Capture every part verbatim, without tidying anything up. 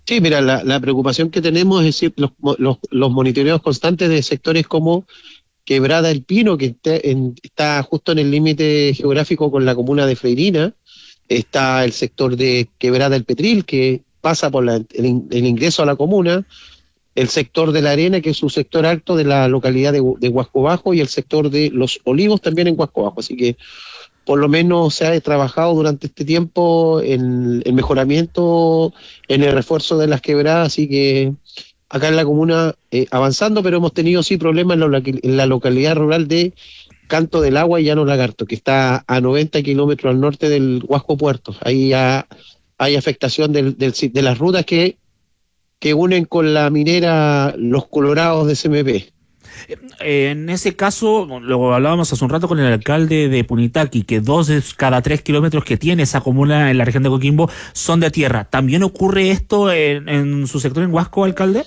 Sí, mira, la, la preocupación que tenemos es decir, los, los, los monitoreos constantes de sectores como Quebrada El Pino, que está, en, está justo en el límite geográfico con la comuna de Freirina. Está el sector de Quebrada El Petril, que pasa por la, el, el ingreso a la comuna, el sector de La Arena, que es un sector alto de la localidad de, de Huasco Bajo, y el sector de Los Olivos también en Huasco Bajo. Así que por lo menos se ha trabajado durante este tiempo en el mejoramiento, en el refuerzo de las quebradas, así que acá en la comuna eh, avanzando, pero hemos tenido sí problemas en la, en la localidad rural de Canto del Agua y Llano Lagarto, que está a noventa kilómetros al norte del Huasco Puerto. Ahí ya hay afectación del, del, de las rutas que, que unen con la minera Los Colorados de C M P. Eh, en ese caso, lo hablábamos hace un rato con el alcalde de Punitaqui, que dos de cada tres kilómetros que tiene esa comuna en la región de Coquimbo son de tierra. ¿También ocurre esto en, en su sector en Huasco, alcalde?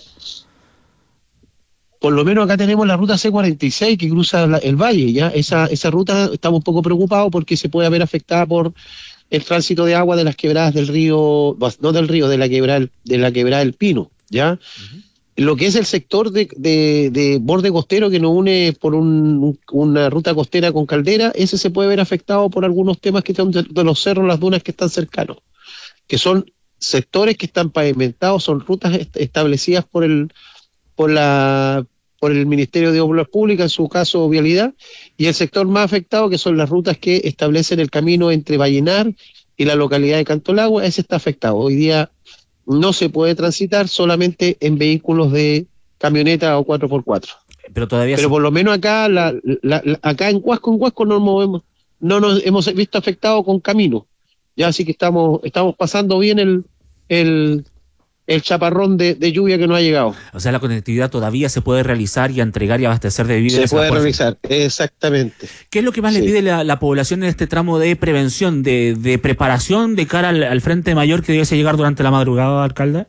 Por lo menos acá tenemos la ruta C cuarenta y seis que cruza la, el valle, ya esa esa ruta estamos un poco preocupados porque se puede ver afectada por el tránsito de agua de las quebradas del río, no del río, de la quebrada, de la quebrada del Pino, ¿ya? Uh-huh. Lo que es el sector de, de, de borde costero que nos une por un, una ruta costera con caldera, ese se puede ver afectado por algunos temas que están de, de los cerros, las dunas que están cercanos, que son sectores que están pavimentados, son rutas est- establecidas por el, por la, por el Ministerio de Obras Públicas, en su caso Vialidad, y el sector más afectado, que son las rutas que establecen el camino entre Vallenar y la localidad de Cantolagua, ese está afectado. Hoy día no se puede transitar solamente en vehículos de camioneta o cuatro por cuatro. Pero todavía Pero se... por lo menos acá la, la, la, acá en Huasco, en Huasco no nos movemos, no nos hemos visto afectados con camino. Ya así que estamos, estamos pasando bien el, el, el chaparrón de, de lluvia que nos ha llegado. O sea, la conectividad todavía se puede realizar y entregar y abastecer de víveres. Se puede realizar, exactamente. ¿Qué es lo que más sí. le pide la, la población en este tramo de prevención, de, de preparación de cara al, al Frente Mayor que debiese llegar durante la madrugada, alcalde?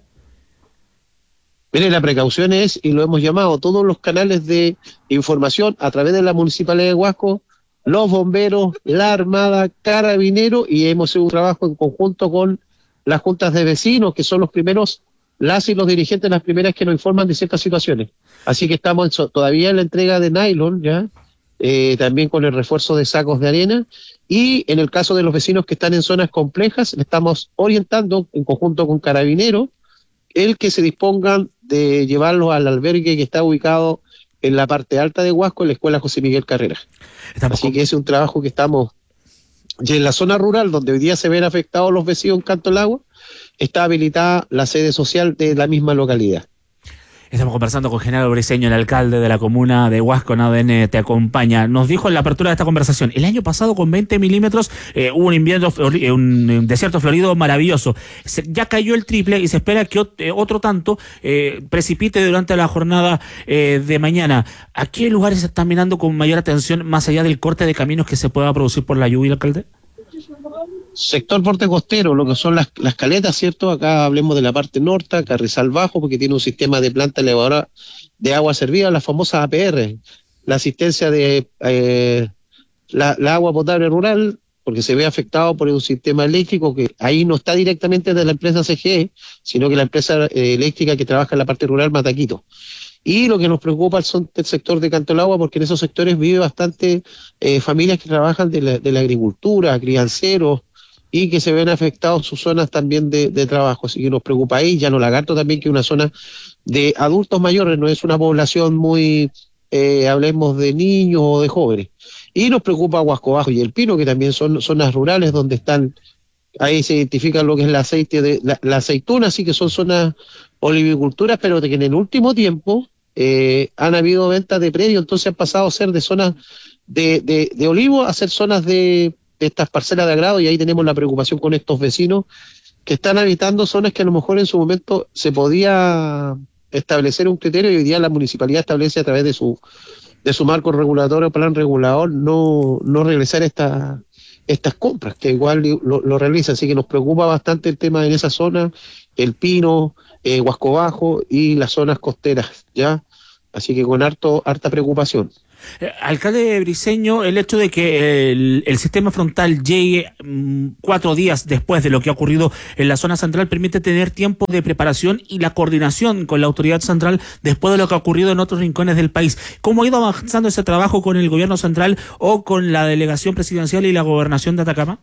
Mire, la precaución es, y lo hemos llamado, todos los canales de información a través de la Municipalidad de Huasco, los bomberos, la Armada, Carabineros, y hemos hecho un trabajo en conjunto con las juntas de vecinos, que son los primeros, las y los dirigentes, las primeras que nos informan de ciertas situaciones. Así que estamos en, todavía en la entrega de nylon, ya, eh, también con el refuerzo de sacos de arena, y en el caso de los vecinos que están en zonas complejas, le estamos orientando en conjunto con Carabineros, el que se dispongan de llevarlos al albergue que está ubicado en la parte alta de Huasco, en la Escuela José Miguel Carrera. Estamos Así con... que ese es un trabajo que estamos... Y en la zona rural, donde hoy día se ven afectados los vecinos en Canto del Agua, está habilitada la sede social de la misma localidad. Estamos conversando con Genaro Briceño, el alcalde de la comuna de Huasco. En A D N te acompaña. Nos dijo en la apertura de esta conversación, el año pasado con veinte milímetros eh, hubo un invierno, un desierto florido maravilloso. Se, ya cayó el triple y se espera que ot- otro tanto eh, precipite durante la jornada eh, de mañana. ¿A qué lugares se están mirando con mayor atención, más allá del corte de caminos que se pueda producir por la lluvia, alcalde? Sector porte costero, lo que son las, las caletas, ¿cierto? Acá hablemos de la parte norte, Carrizal Bajo, porque tiene un sistema de planta elevadora de agua servida, la famosa A P R, la asistencia de eh, la, la agua potable rural, porque se ve afectado por un sistema eléctrico que ahí no está directamente de la empresa C G E, sino que la empresa eh, eléctrica que trabaja en la parte rural, Mataquito. Y lo que nos preocupa son el sector de Canto del Agua, porque en esos sectores vive bastante eh, familias que trabajan de la, de la agricultura, crianceros, y que se ven afectados sus zonas también de, de trabajo. Así que nos preocupa ahí. Llano Lagarto también, que es una zona de adultos mayores, no es una población muy, eh, hablemos de niños o de jóvenes. Y nos preocupa Huasco Bajo y El Pino, que también son zonas rurales donde están, ahí se identifica lo que es el aceite de la, la aceituna, así que son zonas oliviculturas, pero de que en el último tiempo eh, han habido ventas de predio, entonces han pasado a ser de zonas de, de, de olivo a ser zonas de de estas parcelas de agrado, y ahí tenemos la preocupación con estos vecinos que están habitando zonas que a lo mejor en su momento se podía establecer un criterio y hoy día la municipalidad establece a través de su de su marco regulatorio, plan regulador, no, no regresar esta, estas compras, que igual lo, lo realiza. Así que nos preocupa bastante el tema en esa zona, El Pino, eh, Huasco Bajo y las zonas costeras, ¿ya? Así que con harto, harta preocupación. Eh, alcalde Briceño, el hecho de que el, el sistema frontal llegue mmm, cuatro días después de lo que ha ocurrido en la zona central permite tener tiempo de preparación y la coordinación con la autoridad central después de lo que ha ocurrido en otros rincones del país. ¿Cómo ha ido avanzando ese trabajo con el gobierno central o con la delegación presidencial y la gobernación de Atacama?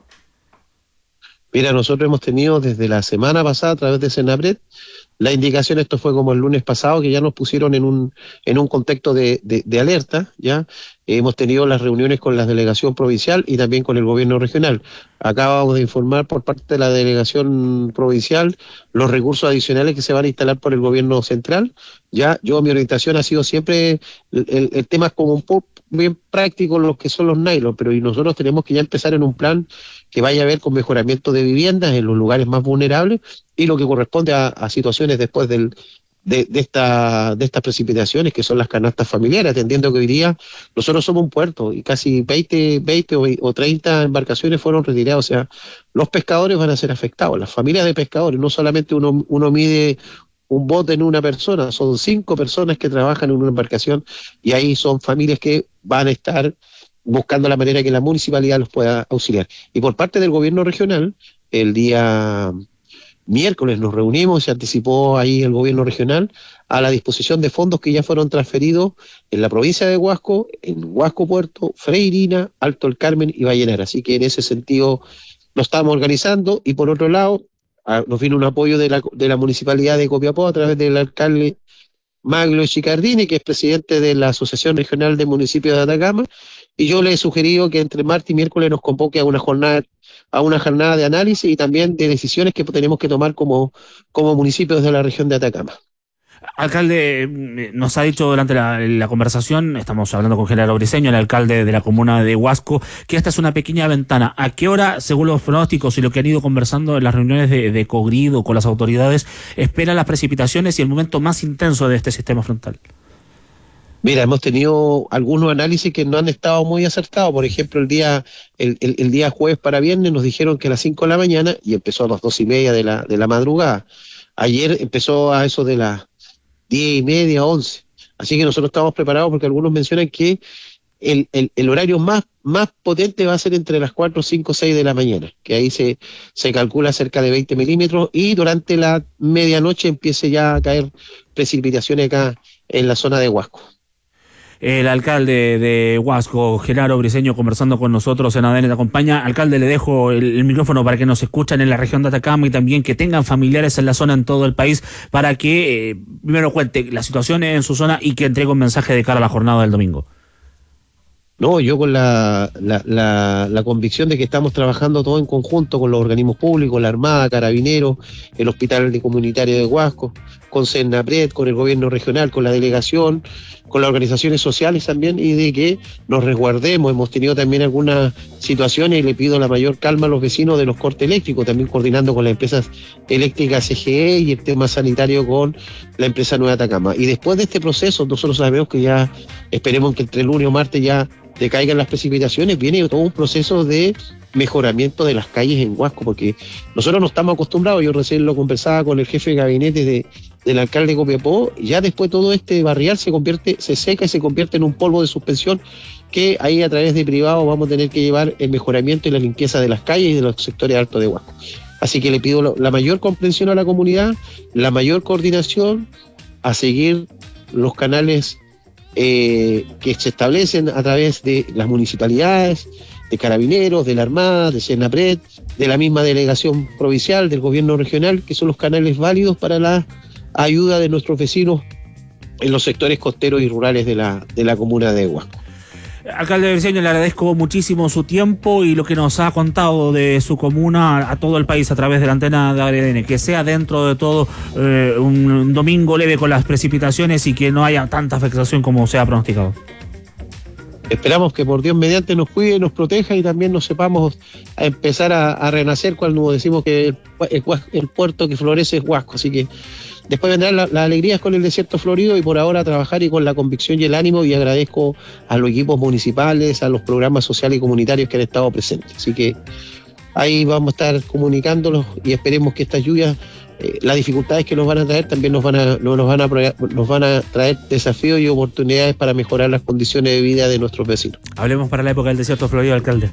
Mira, nosotros hemos tenido desde la semana pasada a través de Senapred la indicación, esto fue como el lunes pasado, que ya nos pusieron en un en un contexto de, de, de alerta, ya eh, hemos tenido las reuniones con la delegación provincial y también con el gobierno regional. Acabamos de informar por parte de la delegación provincial los recursos adicionales que se van a instalar por el gobierno central. Ya, yo mi orientación ha sido siempre el, el, el tema es como un poco bien práctico lo que son los nylon, pero y nosotros tenemos que ya empezar en un plan que vaya a ver con mejoramiento de viviendas en los lugares más vulnerables y lo que corresponde a, a situaciones después del, de, de, esta, de estas precipitaciones que son las canastas familiares, atendiendo que hoy día nosotros somos un puerto y casi veinte, veinte o, o treinta embarcaciones fueron retiradas, o sea, los pescadores van a ser afectados, las familias de pescadores, no solamente uno, uno mide un bote en una persona, son cinco personas que trabajan en una embarcación y ahí son familias que van a estar buscando la manera que la municipalidad los pueda auxiliar. Y por parte del gobierno regional, el día miércoles nos reunimos, se anticipó ahí el gobierno regional a la disposición de fondos que ya fueron transferidos en la provincia de Huasco, en Huasco Puerto, Freirina, Alto el Carmen y Vallenar. Así que en ese sentido nos estamos organizando y por otro lado nos vino un apoyo de la, de la municipalidad de Copiapó a través del alcalde Maglo Chicardini, que es presidente de la Asociación Regional de Municipios de Atacama, y yo le he sugerido que entre martes y miércoles nos convoque a una jornada a una jornada de análisis y también de decisiones que tenemos que tomar como, como municipios de la región de Atacama. Alcalde, nos ha dicho durante la, la conversación, estamos hablando con Genaro Briceño, el alcalde de la comuna de Huasco, que esta es una pequeña ventana. ¿A qué hora, según los pronósticos y lo que han ido conversando en las reuniones de, de Cogrido con las autoridades, esperan las precipitaciones y el momento más intenso de este sistema frontal? Mira, hemos tenido algunos análisis que no han estado muy acertados. Por ejemplo, el día el, el, el día jueves para viernes nos dijeron que a las cinco de la mañana y empezó a las dos y media de la, de la madrugada. Ayer empezó a eso de las diez y media, once. Así que nosotros estamos preparados porque algunos mencionan que el, el, el horario más, más potente va a ser entre las cuatro, cinco, seis de la mañana, que ahí se, se calcula cerca de veinte milímetros y durante la medianoche empiece ya a caer precipitaciones acá en la zona de Huasco. El alcalde de Huasco, Genaro Briceño, conversando con nosotros en A D N Te Acompaña. Alcalde, le dejo el, el micrófono para que nos escuchen en la región de Atacama y también que tengan familiares en la zona en todo el país para que eh, primero cuente la situación en su zona y que entregue un mensaje de cara a la jornada del domingo. No, yo con la, la, la, la convicción de que estamos trabajando todo en conjunto con los organismos públicos, la Armada, Carabineros, el Hospital Comunitario de Huasco, con Senapred, con el gobierno regional, con la delegación, con las organizaciones sociales también, y de que nos resguardemos. Hemos tenido también algunas situaciones y le pido la mayor calma a los vecinos de los cortes eléctricos, también coordinando con las empresas eléctricas C G E y el tema sanitario con la empresa Nueva Atacama. Y después de este proceso, nosotros sabemos que ya, esperemos que entre lunes o martes ya decaigan las precipitaciones, viene todo un proceso de mejoramiento de las calles en Huasco, porque nosotros no estamos acostumbrados, yo recién lo conversaba con el jefe de gabinete de, del alcalde de Copiapó, ya después todo este barrial se convierte, se seca y se convierte en un polvo de suspensión que ahí a través de privados vamos a tener que llevar el mejoramiento y la limpieza de las calles y de los sectores altos de Huasco. Así que le pido la mayor comprensión a la comunidad, la mayor coordinación, a seguir los canales Eh, que se establecen a través de las municipalidades, de Carabineros, de la Armada, de Senapred, de la misma delegación provincial, del gobierno regional, que son los canales válidos para la ayuda de nuestros vecinos en los sectores costeros y rurales de la, de la comuna de Huasco. Alcalde Briceño, le agradezco muchísimo su tiempo y lo que nos ha contado de su comuna a todo el país a través de la antena de A D N. Que sea dentro de todo eh, un domingo leve con las precipitaciones y que no haya tanta afectación como se ha pronosticado. Esperamos que por Dios mediante nos cuide, nos proteja y también nos sepamos a empezar a, a renacer cuando decimos que el, el, el puerto que florece es Huasco. Así que después vendrán las la alegrías con el desierto florido y por ahora trabajar y con la convicción y el ánimo, y agradezco a los equipos municipales, a los programas sociales y comunitarios que han estado presentes. Así que ahí vamos a estar comunicándolos y esperemos que estas lluvias, eh, las dificultades que nos van a traer, también nos van a, nos van a, nos van a traer desafíos y oportunidades para mejorar las condiciones de vida de nuestros vecinos. Hablemos para la época del desierto florido, alcalde.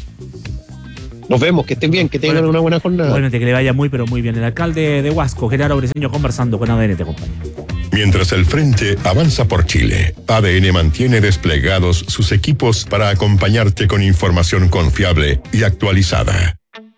Nos vemos, que estén bien, que tengan bueno, una buena jornada. Igualmente, que le vaya muy, pero muy bien. El alcalde de Huasco, Genaro Briceño, conversando con A D N, te acompaña. Mientras el frente avanza por Chile, A D N mantiene desplegados sus equipos para acompañarte con información confiable y actualizada.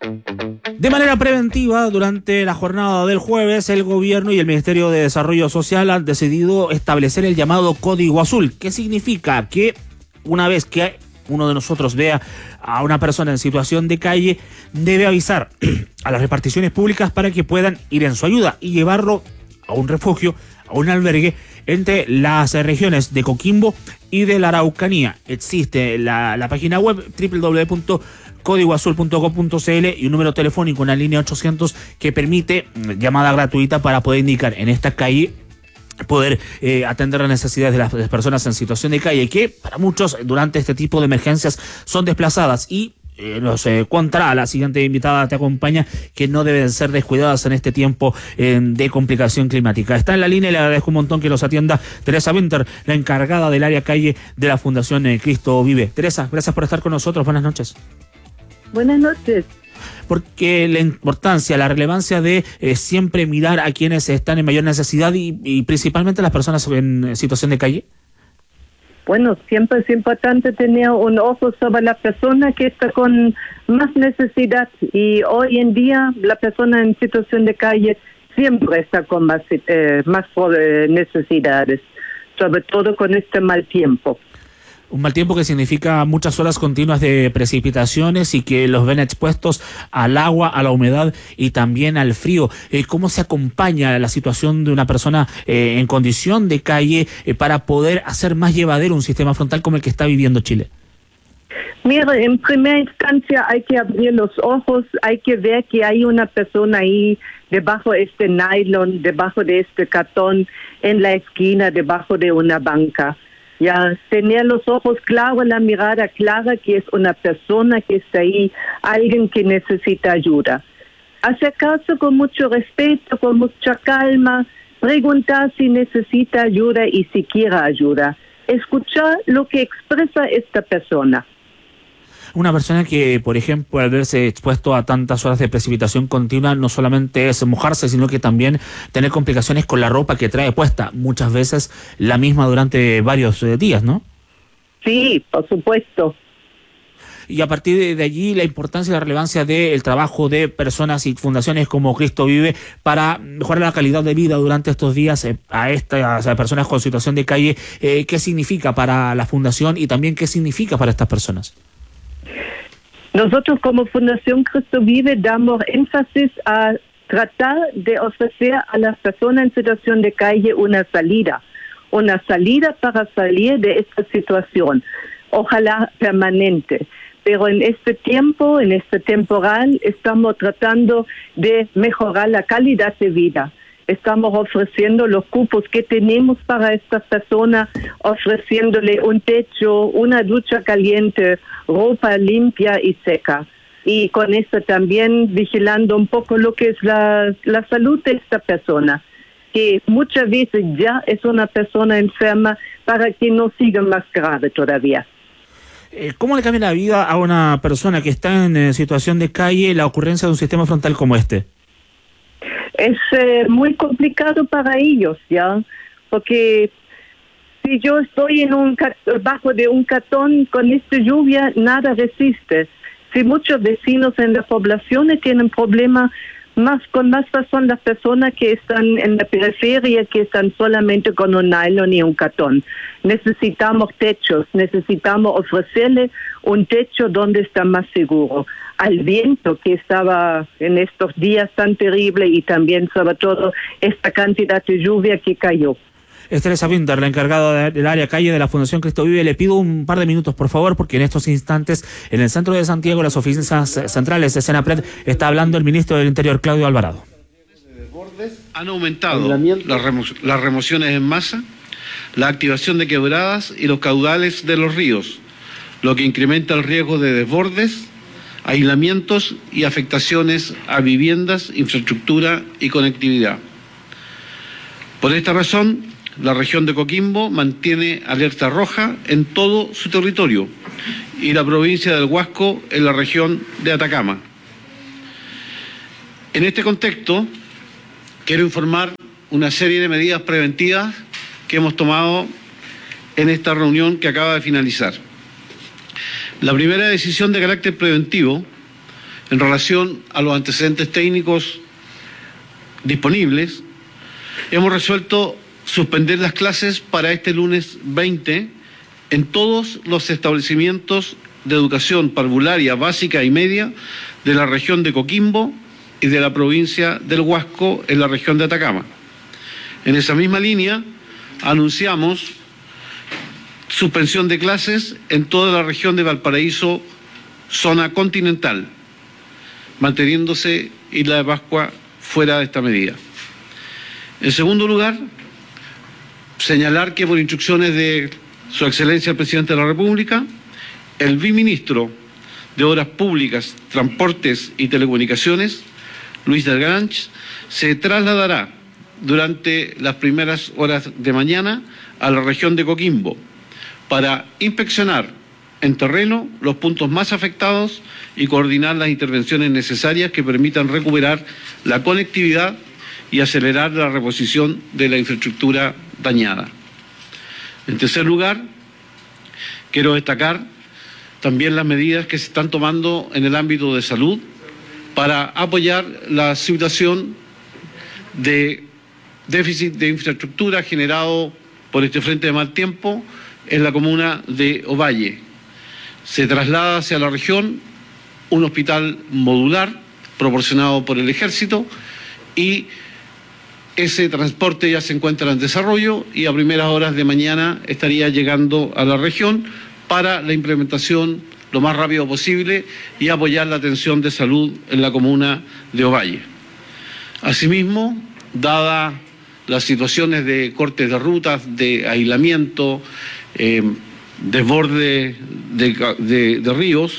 De manera preventiva, durante la jornada del jueves, el gobierno y el Ministerio de Desarrollo Social han decidido establecer el llamado Código Azul, que significa que una vez que uno de nosotros vea a una persona en situación de calle, debe avisar a las reparticiones públicas para que puedan ir en su ayuda y llevarlo a un refugio, a un albergue entre las regiones de Coquimbo y de la Araucanía. Existe la, la página web doble u doble u doble u punto código azul punto com punto c l y un número telefónico, una línea ochocientos que permite llamada gratuita para poder indicar en esta calle, poder eh, atender las necesidades de las, de las personas en situación de calle, que para muchos durante este tipo de emergencias son desplazadas y Eh, nos eh, contará la siguiente invitada, te acompaña, que no deben ser descuidadas en este tiempo eh, de complicación climática. Está en la línea y le agradezco un montón que nos atienda Teresa Winter, la encargada del área calle de la Fundación eh, Cristo Vive. Teresa, gracias por estar con nosotros, buenas noches. Buenas noches. Porque la importancia, la relevancia de eh, siempre mirar a quienes están en mayor necesidad y, y principalmente las personas en situación de calle. Bueno, siempre es importante tener un ojo sobre la persona que está con más necesidad y hoy en día la persona en situación de calle siempre está con más, eh, más eh, necesidades, sobre todo con este mal tiempo. Un mal tiempo que significa muchas horas continuas de precipitaciones y que los ven expuestos al agua, a la humedad y también al frío. Eh, ¿Cómo se acompaña la situación de una persona eh, en condición de calle eh, para poder hacer más llevadero un sistema frontal como el que está viviendo Chile? Mira, en primera instancia hay que abrir los ojos, hay que ver que hay una persona ahí debajo de este nylon, debajo de este cartón, en la esquina, debajo de una banca. Ya, tener los ojos claros, la mirada clara que es una persona que está ahí, alguien que necesita ayuda. Hacer caso con mucho respeto, con mucha calma, preguntar si necesita ayuda y si quiere ayuda. Escuchar lo que expresa esta persona. Una persona que, por ejemplo, al verse expuesto a tantas horas de precipitación continua, no solamente es mojarse, sino que también tener complicaciones con la ropa que trae puesta, muchas veces la misma durante varios eh, días, ¿no? Sí, por supuesto. Y a partir de, de allí la importancia y la relevancia del trabajo de personas y fundaciones como Cristo Vive para mejorar la calidad de vida durante estos días eh, a estas a personas con situación de calle. Eh, ¿Qué significa para la fundación y también qué significa para estas personas? Nosotros como Fundación Cristo Vive damos énfasis a tratar de ofrecer a las personas en situación de calle una salida, una salida para salir de esta situación, ojalá permanente. Pero en este tiempo, en este temporal, estamos tratando de mejorar la calidad de vida. Estamos ofreciendo los cupos que tenemos para estas personas, ofreciéndole un techo, una ducha caliente, ropa limpia y seca. Y con esto también vigilando un poco lo que es la, la salud de esta persona, que muchas veces ya es una persona enferma para que no siga más grave todavía. ¿Cómo le cambia la vida a una persona que está en situación de calle la ocurrencia de un sistema frontal como este? Es eh, muy complicado para ellos, ¿ya? Porque si yo estoy en un bajo de un cartón con esta lluvia, nada resiste. Si muchos vecinos en las poblaciones tienen problemas, más con más razón las personas que están en la periferia, que están solamente con un nylon y un cartón. Necesitamos techos, necesitamos ofrecerle un techo donde está más seguro. Al viento que estaba en estos días tan terrible y también sobre todo esta cantidad de lluvia que cayó. Es Teresa Winter, la encargada del área calle de la Fundación Cristo Vive. Le pido un par de minutos, por favor, porque en estos instantes, en el centro de Santiago, las oficinas centrales de Senapred, está hablando el ministro del Interior, Claudio Alvarado. Han aumentado las, remo las remociones en masa, la activación de quebradas y los caudales de los ríos, lo que incrementa el riesgo de desbordes, aislamientos y afectaciones a viviendas, infraestructura y conectividad. Por esta razón, la región de Coquimbo mantiene alerta roja en todo su territorio y la provincia del Huasco en la región de Atacama. En este contexto, quiero informar una serie de medidas preventivas que hemos tomado en esta reunión que acaba de finalizar. La primera decisión de carácter preventivo en relación a los antecedentes técnicos disponibles, hemos resuelto suspender las clases para este lunes veinte en todos los establecimientos de educación parvularia, básica y media de la región de Coquimbo y de la provincia del Huasco en la región de Atacama. En esa misma línea, anunciamos suspensión de clases en toda la región de Valparaíso, zona continental, manteniéndose Isla de Pascua fuera de esta medida. En segundo lugar, señalar que por instrucciones de Su Excelencia el Presidente de la República, el viceministro de Obras Públicas, Transportes y Telecomunicaciones, Luis Delgranch, se trasladará durante las primeras horas de mañana a la región de Coquimbo para inspeccionar en terreno los puntos más afectados y coordinar las intervenciones necesarias que permitan recuperar la conectividad y acelerar la reposición de la infraestructura dañada. En tercer lugar, quiero destacar también las medidas que se están tomando en el ámbito de salud para apoyar la situación de déficit de infraestructura generado por este frente de mal tiempo en la comuna de Ovalle. Se traslada hacia la región un hospital modular proporcionado por el Ejército y ese transporte ya se encuentra en desarrollo y a primeras horas de mañana estaría llegando a la región para la implementación lo más rápido posible y apoyar la atención de salud en la comuna de Ovalle. Asimismo, dada las situaciones de cortes de rutas, de aislamiento, eh, desborde de, de, de ríos,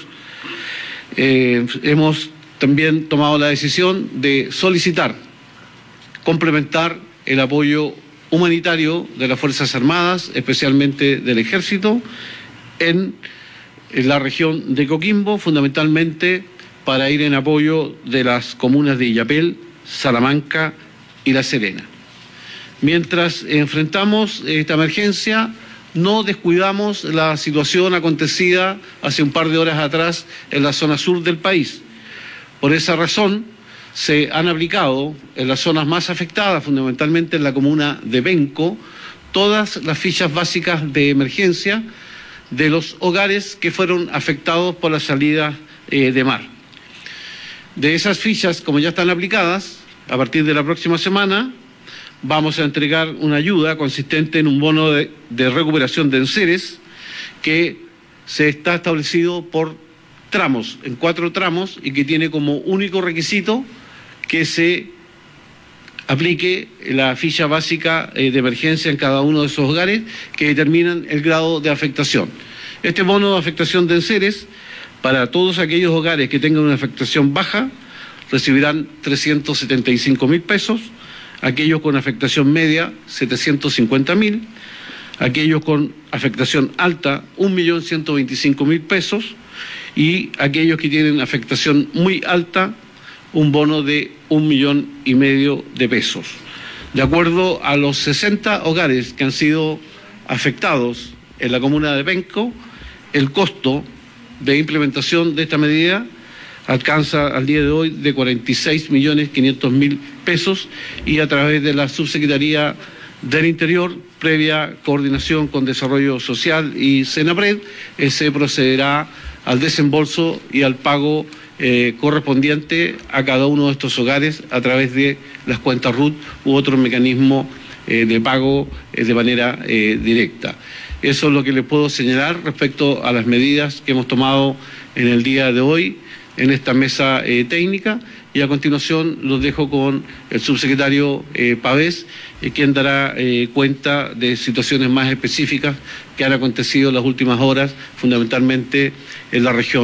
eh, hemos también tomado la decisión de solicitar, complementar el apoyo humanitario de las Fuerzas Armadas, especialmente del Ejército, en, en la región de Coquimbo, fundamentalmente para ir en apoyo de las comunas de Illapel, Salamanca y La Serena. Mientras enfrentamos esta emergencia, no descuidamos la situación acontecida hace un par de horas atrás en la zona sur del país. Por esa razón, se han aplicado en las zonas más afectadas, fundamentalmente en la comuna de Penco, todas las fichas básicas de emergencia de los hogares que fueron afectados por la salida eh, de mar. De esas fichas, como ya están aplicadas, a partir de la próxima semana vamos a entregar una ayuda consistente en un bono de, de recuperación de enseres que se está establecido por tramos, en cuatro tramos, y que tiene como único requisito que se aplique la ficha básica eh, de emergencia en cada uno de esos hogares que determinan el grado de afectación. Este bono de afectación de enseres, para todos aquellos hogares que tengan una afectación baja, recibirán trescientos setenta y cinco mil pesos, aquellos con afectación media, setecientos cincuenta mil, aquellos con afectación alta, un millón ciento veinticinco mil pesos, y aquellos que tienen afectación muy alta, un bono de un millón y medio de pesos. De acuerdo a los sesenta hogares que han sido afectados en la comuna de Penco, el costo de implementación de esta medida alcanza al día de hoy de cuarenta y seis millones quinientos mil pesos y a través de la Subsecretaría del Interior, previa coordinación con Desarrollo Social y Senapred, eh, se procederá al desembolso y al pago eh, correspondiente a cada uno de estos hogares a través de las cuentas R U T u otro mecanismo eh, de pago eh, de manera eh, directa. Eso es lo que les puedo señalar respecto a las medidas que hemos tomado en el día de hoy en esta mesa eh, técnica, y a continuación los dejo con el subsecretario eh, Pavés, eh, quien dará eh, cuenta de situaciones más específicas que han acontecido en las últimas horas, fundamentalmente en la región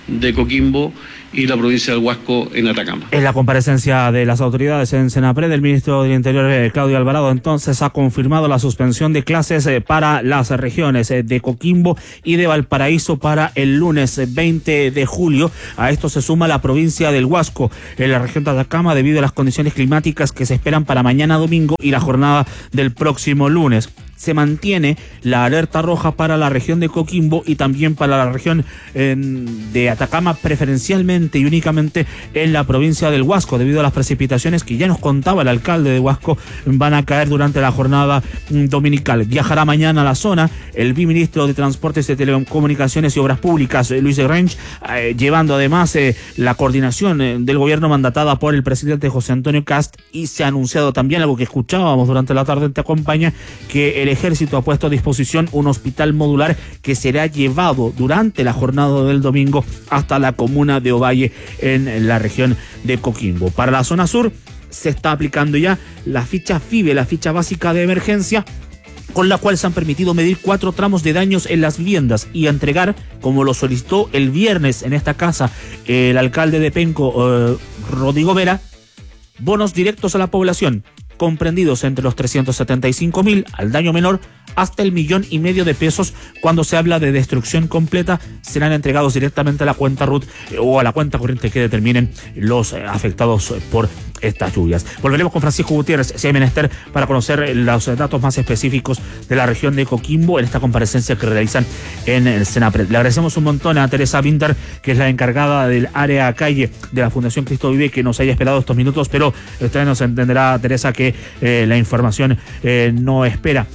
de Coquimbo y la provincia del Huasco en Atacama. En la comparecencia de las autoridades en Senapred, el ministro del Interior, eh, Claudio Alvarado, entonces ha confirmado la suspensión de clases eh, para las regiones eh, de Coquimbo y de Valparaíso para el lunes eh, veinte de julio. A esto se suma la provincia del Huasco, en la región de Atacama, debido a las condiciones climáticas que se esperan para mañana domingo y la jornada del próximo lunes. Se mantiene la alerta roja para la región de Coquimbo y también para la región eh, de Atacama, preferencialmente y únicamente en la provincia del Huasco, debido a las precipitaciones que ya nos contaba el alcalde de Huasco van a caer durante la jornada mm, dominical. Viajará mañana a la zona el viceministro de Transportes, de Telecomunicaciones y Obras Públicas, eh, Luis Rench, eh, llevando además eh, la coordinación eh, del gobierno mandatada por el presidente José Antonio Kast, y se ha anunciado también algo que escuchábamos durante la tarde en Te Acompaña, que el Ejército ha puesto a disposición un hospital modular que será llevado durante la jornada del domingo hasta la comuna de Ovalle en la región de Coquimbo. Para la zona sur se está aplicando ya la ficha FIBE, la ficha básica de emergencia, con la cual se han permitido medir cuatro tramos de daños en las viviendas y entregar, como lo solicitó el viernes en esta casa el alcalde de Penco, eh, Rodrigo Vera, bonos directos a la población, comprendidos entre los trescientos setenta y cinco mil al daño menor hasta el millón y medio de pesos. Cuando se habla de destrucción completa, serán entregados directamente a la cuenta R U T eh, o a la cuenta corriente que determinen los eh, afectados por estas lluvias. Volveremos con Francisco Gutiérrez, si hay menester, para conocer los datos más específicos de la región de Coquimbo en esta comparecencia que realizan en el Senapred. Le agradecemos un montón a Teresa Binder, que es la encargada del área calle de la Fundación Cristo Vive, que nos haya esperado estos minutos, pero usted nos entenderá, Teresa, que eh, la información eh, no espera.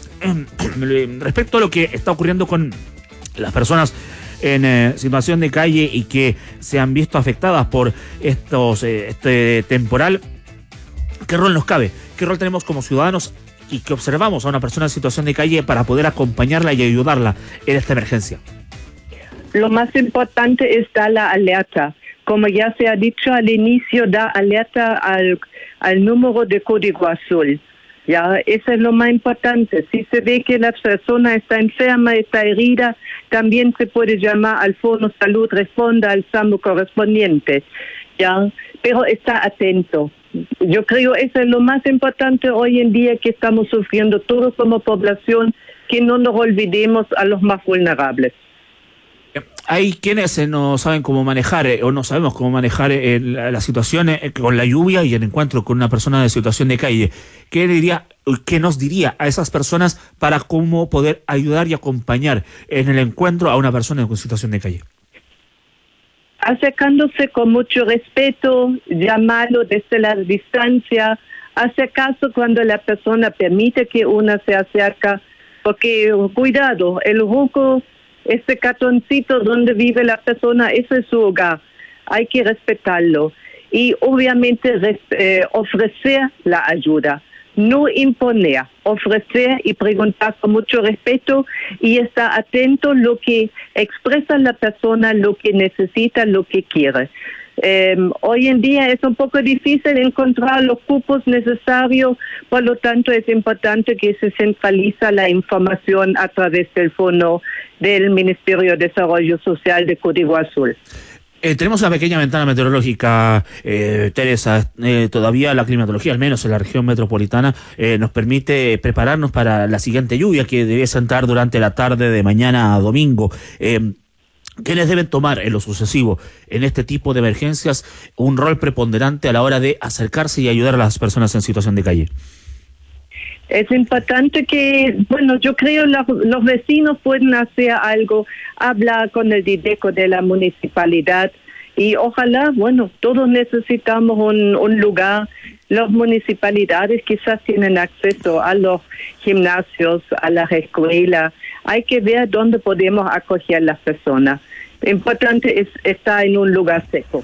Respecto a lo que está ocurriendo con las personas en eh, situación de calle y que se han visto afectadas por estos eh, este temporal, ¿qué rol nos cabe? ¿Qué rol tenemos como ciudadanos y que observamos a una persona en situación de calle para poder acompañarla y ayudarla en esta emergencia? Lo más importante es dar la alerta. Como ya se ha dicho al inicio, da alerta al, al número de código azul. Ya, eso es lo más importante. Si se ve que la persona está enferma, está herida, también se puede llamar al Fono Salud, responda al SAMU correspondiente. Ya, pero está atento. Yo creo que eso es lo más importante hoy en día, que estamos sufriendo todos como población, que no nos olvidemos a los más vulnerables. Hay quienes eh, no saben cómo manejar eh, o no sabemos cómo manejar eh, la, la situación eh, con la lluvia y el encuentro con una persona en situación de calle. ¿Qué diría, qué nos diría a esas personas para cómo poder ayudar y acompañar en el encuentro a una persona en situación de calle? Acercándose con mucho respeto, llamarlo desde la distancia, hacer caso cuando la persona permite que una se acerca, porque cuidado, el ruco, este cartoncito donde vive la persona, ese es su hogar, hay que respetarlo y obviamente eh, ofrecer la ayuda, no imponer, ofrecer y preguntar con mucho respeto y estar atento a lo que expresa la persona, lo que necesita, lo que quiere. Eh, hoy en día es un poco difícil encontrar los cupos necesarios, por lo tanto es importante que se centraliza la información a través del fondo del Ministerio de Desarrollo Social de Código Azul. Eh, tenemos una pequeña ventana meteorológica, eh, Teresa. Eh, todavía la climatología, al menos en la región metropolitana, eh, nos permite prepararnos para la siguiente lluvia que debe entrar durante la tarde de mañana a domingo. Eh, ¿Quiénes deben tomar en lo sucesivo en este tipo de emergencias un rol preponderante a la hora de acercarse y ayudar a las personas en situación de calle? Es importante que, bueno, yo creo que los vecinos pueden hacer algo, hablar con el DIDECO de la municipalidad y ojalá, bueno, todos necesitamos un, un lugar. Las municipalidades quizás tienen acceso a los gimnasios, a las escuelas. Hay que ver dónde podemos acoger a las personas. Lo importante es estar en un lugar seco.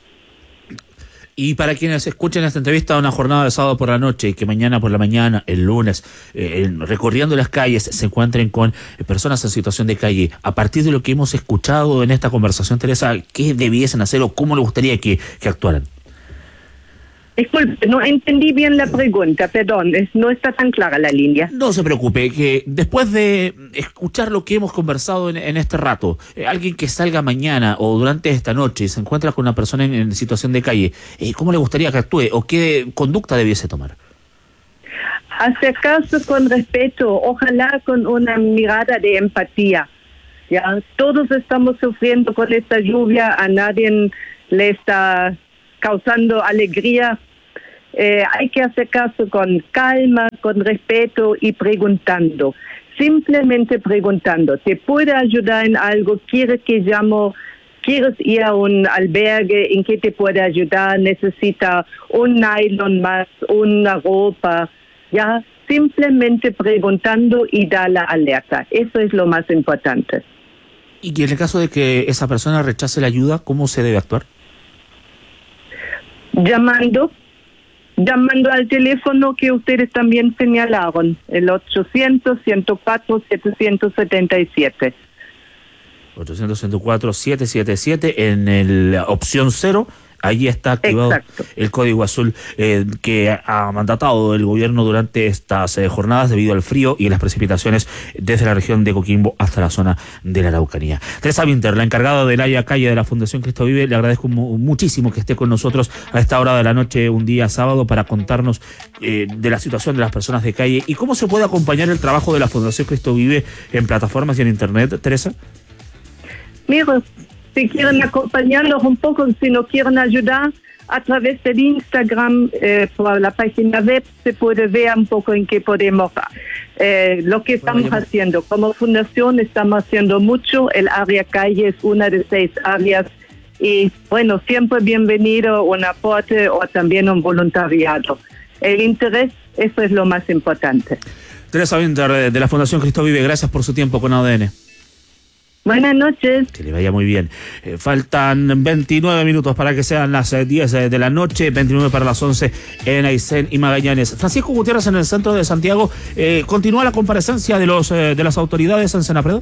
Y para quienes escuchen esta entrevista, una jornada de sábado por la noche y que mañana por la mañana, el lunes, eh, recorriendo las calles, se encuentren con personas en situación de calle, a partir de lo que hemos escuchado en esta conversación, Teresa, ¿qué debiesen hacer o cómo le gustaría que, que actuaran? Disculpe, no entendí bien la pregunta, perdón, es, no está tan clara la línea. No se preocupe, que después de escuchar lo que hemos conversado en, en este rato, eh, alguien que salga mañana o durante esta noche y se encuentra con una persona en, en situación de calle, eh, ¿cómo le gustaría que actúe o qué conducta debiese tomar? Acercarse con respeto, ojalá con una mirada de empatía. Ya, todos estamos sufriendo con esta lluvia, a nadie le está causando alegría. Eh, hay que acercarse con calma, con respeto y preguntando. Simplemente preguntando. ¿Te puede ayudar en algo? ¿Quieres que llamo? ¿Quieres ir a un albergue? ¿En qué te puede ayudar? ¿Necesita un nylon más? ¿Una ropa? Ya, simplemente preguntando y dar la alerta. Eso es lo más importante. Y en el caso de que esa persona rechace la ayuda, ¿cómo se debe actuar? Llamando. Llamando al teléfono que ustedes también señalaron, el ochocientos, ciento cuatro, setecientos setenta y siete. ochocientos, ciento cuatro, setecientos setenta y siete en el opción cero. Allí está activado Exacto. el código azul eh, que ha mandatado el gobierno durante estas eh, jornadas debido al frío y las precipitaciones desde la región de Coquimbo hasta la zona de la Araucanía. Teresa Winter, la encargada del área calle de la Fundación Cristo Vive, le agradezco mu muchísimo que esté con nosotros a esta hora de la noche, un día sábado, para contarnos eh, de la situación de las personas de calle y cómo se puede acompañar el trabajo de la Fundación Cristo Vive en plataformas y en internet. Teresa. Mira, si quieren acompañarnos un poco, si no quieren ayudar, a través del Instagram, eh, por la página web, se puede ver un poco en qué podemos, eh, lo que estamos bueno, haciendo. Como fundación estamos haciendo mucho, el área calle es una de seis áreas y bueno, siempre bienvenido un aporte o también un voluntariado. El interés, eso es lo más importante. Teresa Winter, de la Fundación Cristo Vive, gracias por su tiempo con A D N. Buenas noches. Que le vaya muy bien. Eh, faltan veintinueve minutos para que sean las eh, diez de la noche, veintinueve para las once en Aysén y Magallanes. Francisco Gutiérrez, en el centro de Santiago, eh, ¿continúa la comparecencia de los eh, de las autoridades en Senapredo?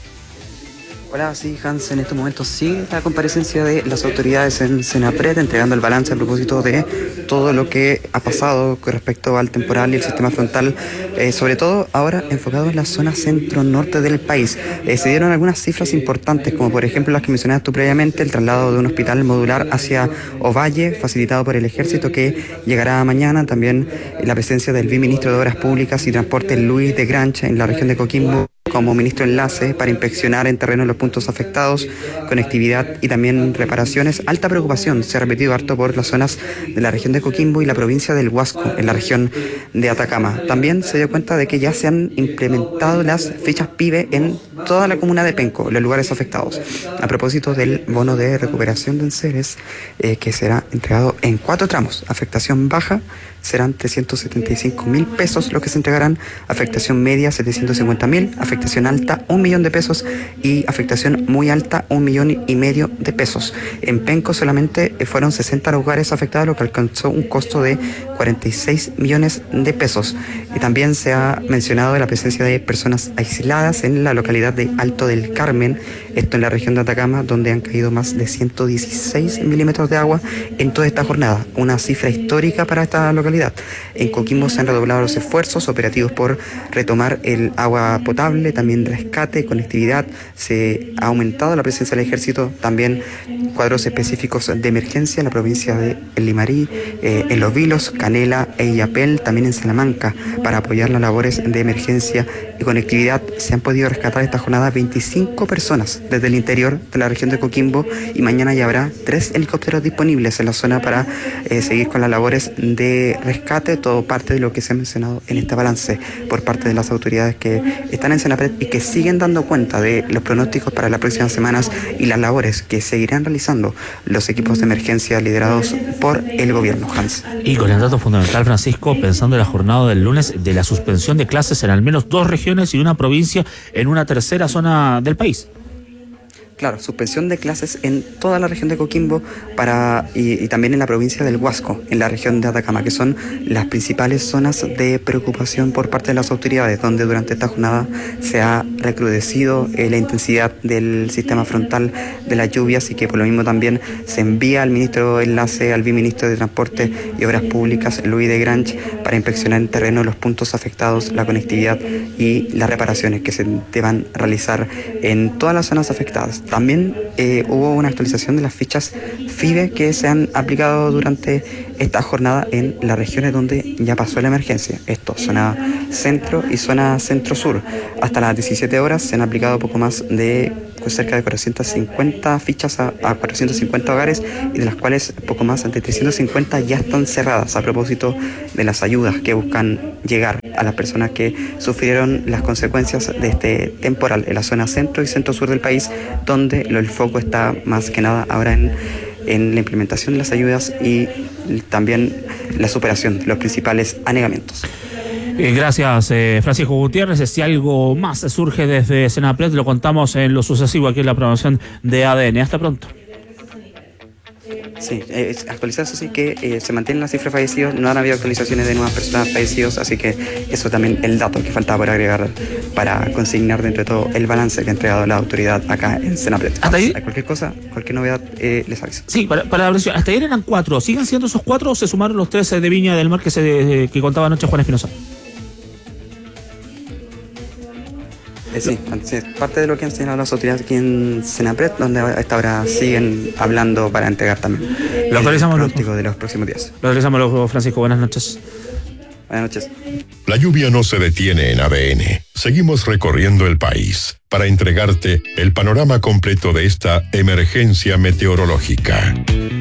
Hola, sí, Hans, en estos momentos sigue la comparecencia de las autoridades en Senapred, entregando el balance a propósito de todo lo que ha pasado con respecto al temporal y el sistema frontal, eh, sobre todo ahora enfocado en la zona centro-norte del país. Eh, se dieron algunas cifras importantes, como por ejemplo las que mencionaste tú previamente, el traslado de un hospital modular hacia Ovalle, facilitado por el Ejército, que llegará mañana. También eh, la presencia del viceministro de Obras Públicas y Transporte, Luis de Grancha, en la región de Coquimbo, como ministro enlace para inspeccionar en terreno los puntos afectados, conectividad y también reparaciones. Alta preocupación se ha repetido harto por las zonas de la región de Coquimbo y la provincia del Huasco, en la región de Atacama. También se dio cuenta de que ya se han implementado las fichas PYME en toda la comuna de Penco, los lugares afectados. A propósito del bono de recuperación de enseres, eh, que será entregado en cuatro tramos. Afectación baja serán trescientos setenta y cinco mil pesos lo que se entregarán, afectación media setecientos cincuenta mil, afectación alta un millón de pesos y afectación muy alta un millón y medio de pesos. En Penco solamente fueron sesenta lugares afectados, lo que alcanzó un costo de cuarenta y seis millones de pesos. Y también se ha mencionado la presencia de personas aisladas en la localidad de Alto del Carmen, esto en la región de Atacama, donde han caído más de ciento dieciséis milímetros de agua en toda esta jornada, una cifra histórica para esta localidad. En Coquimbo se han redoblado los esfuerzos operativos por retomar el agua potable, también rescate, conectividad. Se ha aumentado la presencia del Ejército, también cuadros específicos de emergencia en la provincia de Limarí, eh, en Los Vilos, Canela e Illapel, también en Salamanca, para apoyar las labores de emergencia y conectividad. Se han podido rescatar esta jornada veinticinco personas desde el interior de la región de Coquimbo y mañana ya habrá tres helicópteros disponibles en la zona para eh, seguir con las labores de rescate, todo parte de lo que se ha mencionado en este balance por parte de las autoridades que están en Senapred y que siguen dando cuenta de los pronósticos para las próximas semanas y las labores que seguirán realizando los equipos de emergencia liderados por el gobierno. Hans. Y con el dato fundamental, Francisco, pensando en la jornada del lunes de la suspensión de clases en al menos dos regiones y una provincia en una tercera zona del país. Claro, suspensión de clases en toda la región de Coquimbo para, y, y también en la provincia del Huasco, en la región de Atacama, que son las principales zonas de preocupación por parte de las autoridades, donde durante esta jornada se ha recrudecido eh, la intensidad del sistema frontal de las lluvias, y que por lo mismo también se envía al ministro de Enlace, al viceministro de Transporte y Obras Públicas, Luis de Grange, para inspeccionar en terreno los puntos afectados, la conectividad y las reparaciones que se deban realizar en todas las zonas afectadas. También eh, hubo una actualización de las fichas F I B E que se han aplicado durante esta jornada en las regiones donde ya pasó la emergencia. Esto, zona centro y zona centro-sur. Hasta las diecisiete horas se han aplicado poco más de pues, cerca de cuatrocientas cincuenta fichas a, a cuatrocientos cincuenta hogares, y de las cuales poco más de trescientas cincuenta ya están cerradas, a propósito de las ayudas que buscan llegar a las personas que sufrieron las consecuencias de este temporal en la zona centro y centro-sur del país, donde el foco está más que nada ahora en, en la implementación de las ayudas y también la superación de los principales anegamientos. Gracias, eh, Francisco Gutiérrez. Si algo más surge desde Senapred, lo contamos en lo sucesivo aquí en la programación de A D N. Hasta pronto. Sí, eh, actualizar eso sí que eh, se mantienen las cifras de fallecidos, no han habido actualizaciones de nuevas personas fallecidas, así que eso también el dato que faltaba por agregar para consignar dentro de todo el balance que ha entregado la autoridad acá en Senapred. ¿Hasta ahí? Cualquier cosa, cualquier novedad, eh, les aviso. Sí, para, para la versión, hasta ayer eran cuatro. ¿Siguen siendo esos cuatro o se sumaron los tres de Viña del Mar que, se, que contaba anoche Juan Espinosa? Eh, sí, es parte de lo que han señalado las autoridades aquí en Senapred, donde a esta hora siguen hablando para entregar también lo el pronóstico los... de los próximos días. Lo autorizamos, Francisco. Buenas noches. Buenas noches. La lluvia no se detiene en A D N. Seguimos recorriendo el país para entregarte el panorama completo de esta emergencia meteorológica.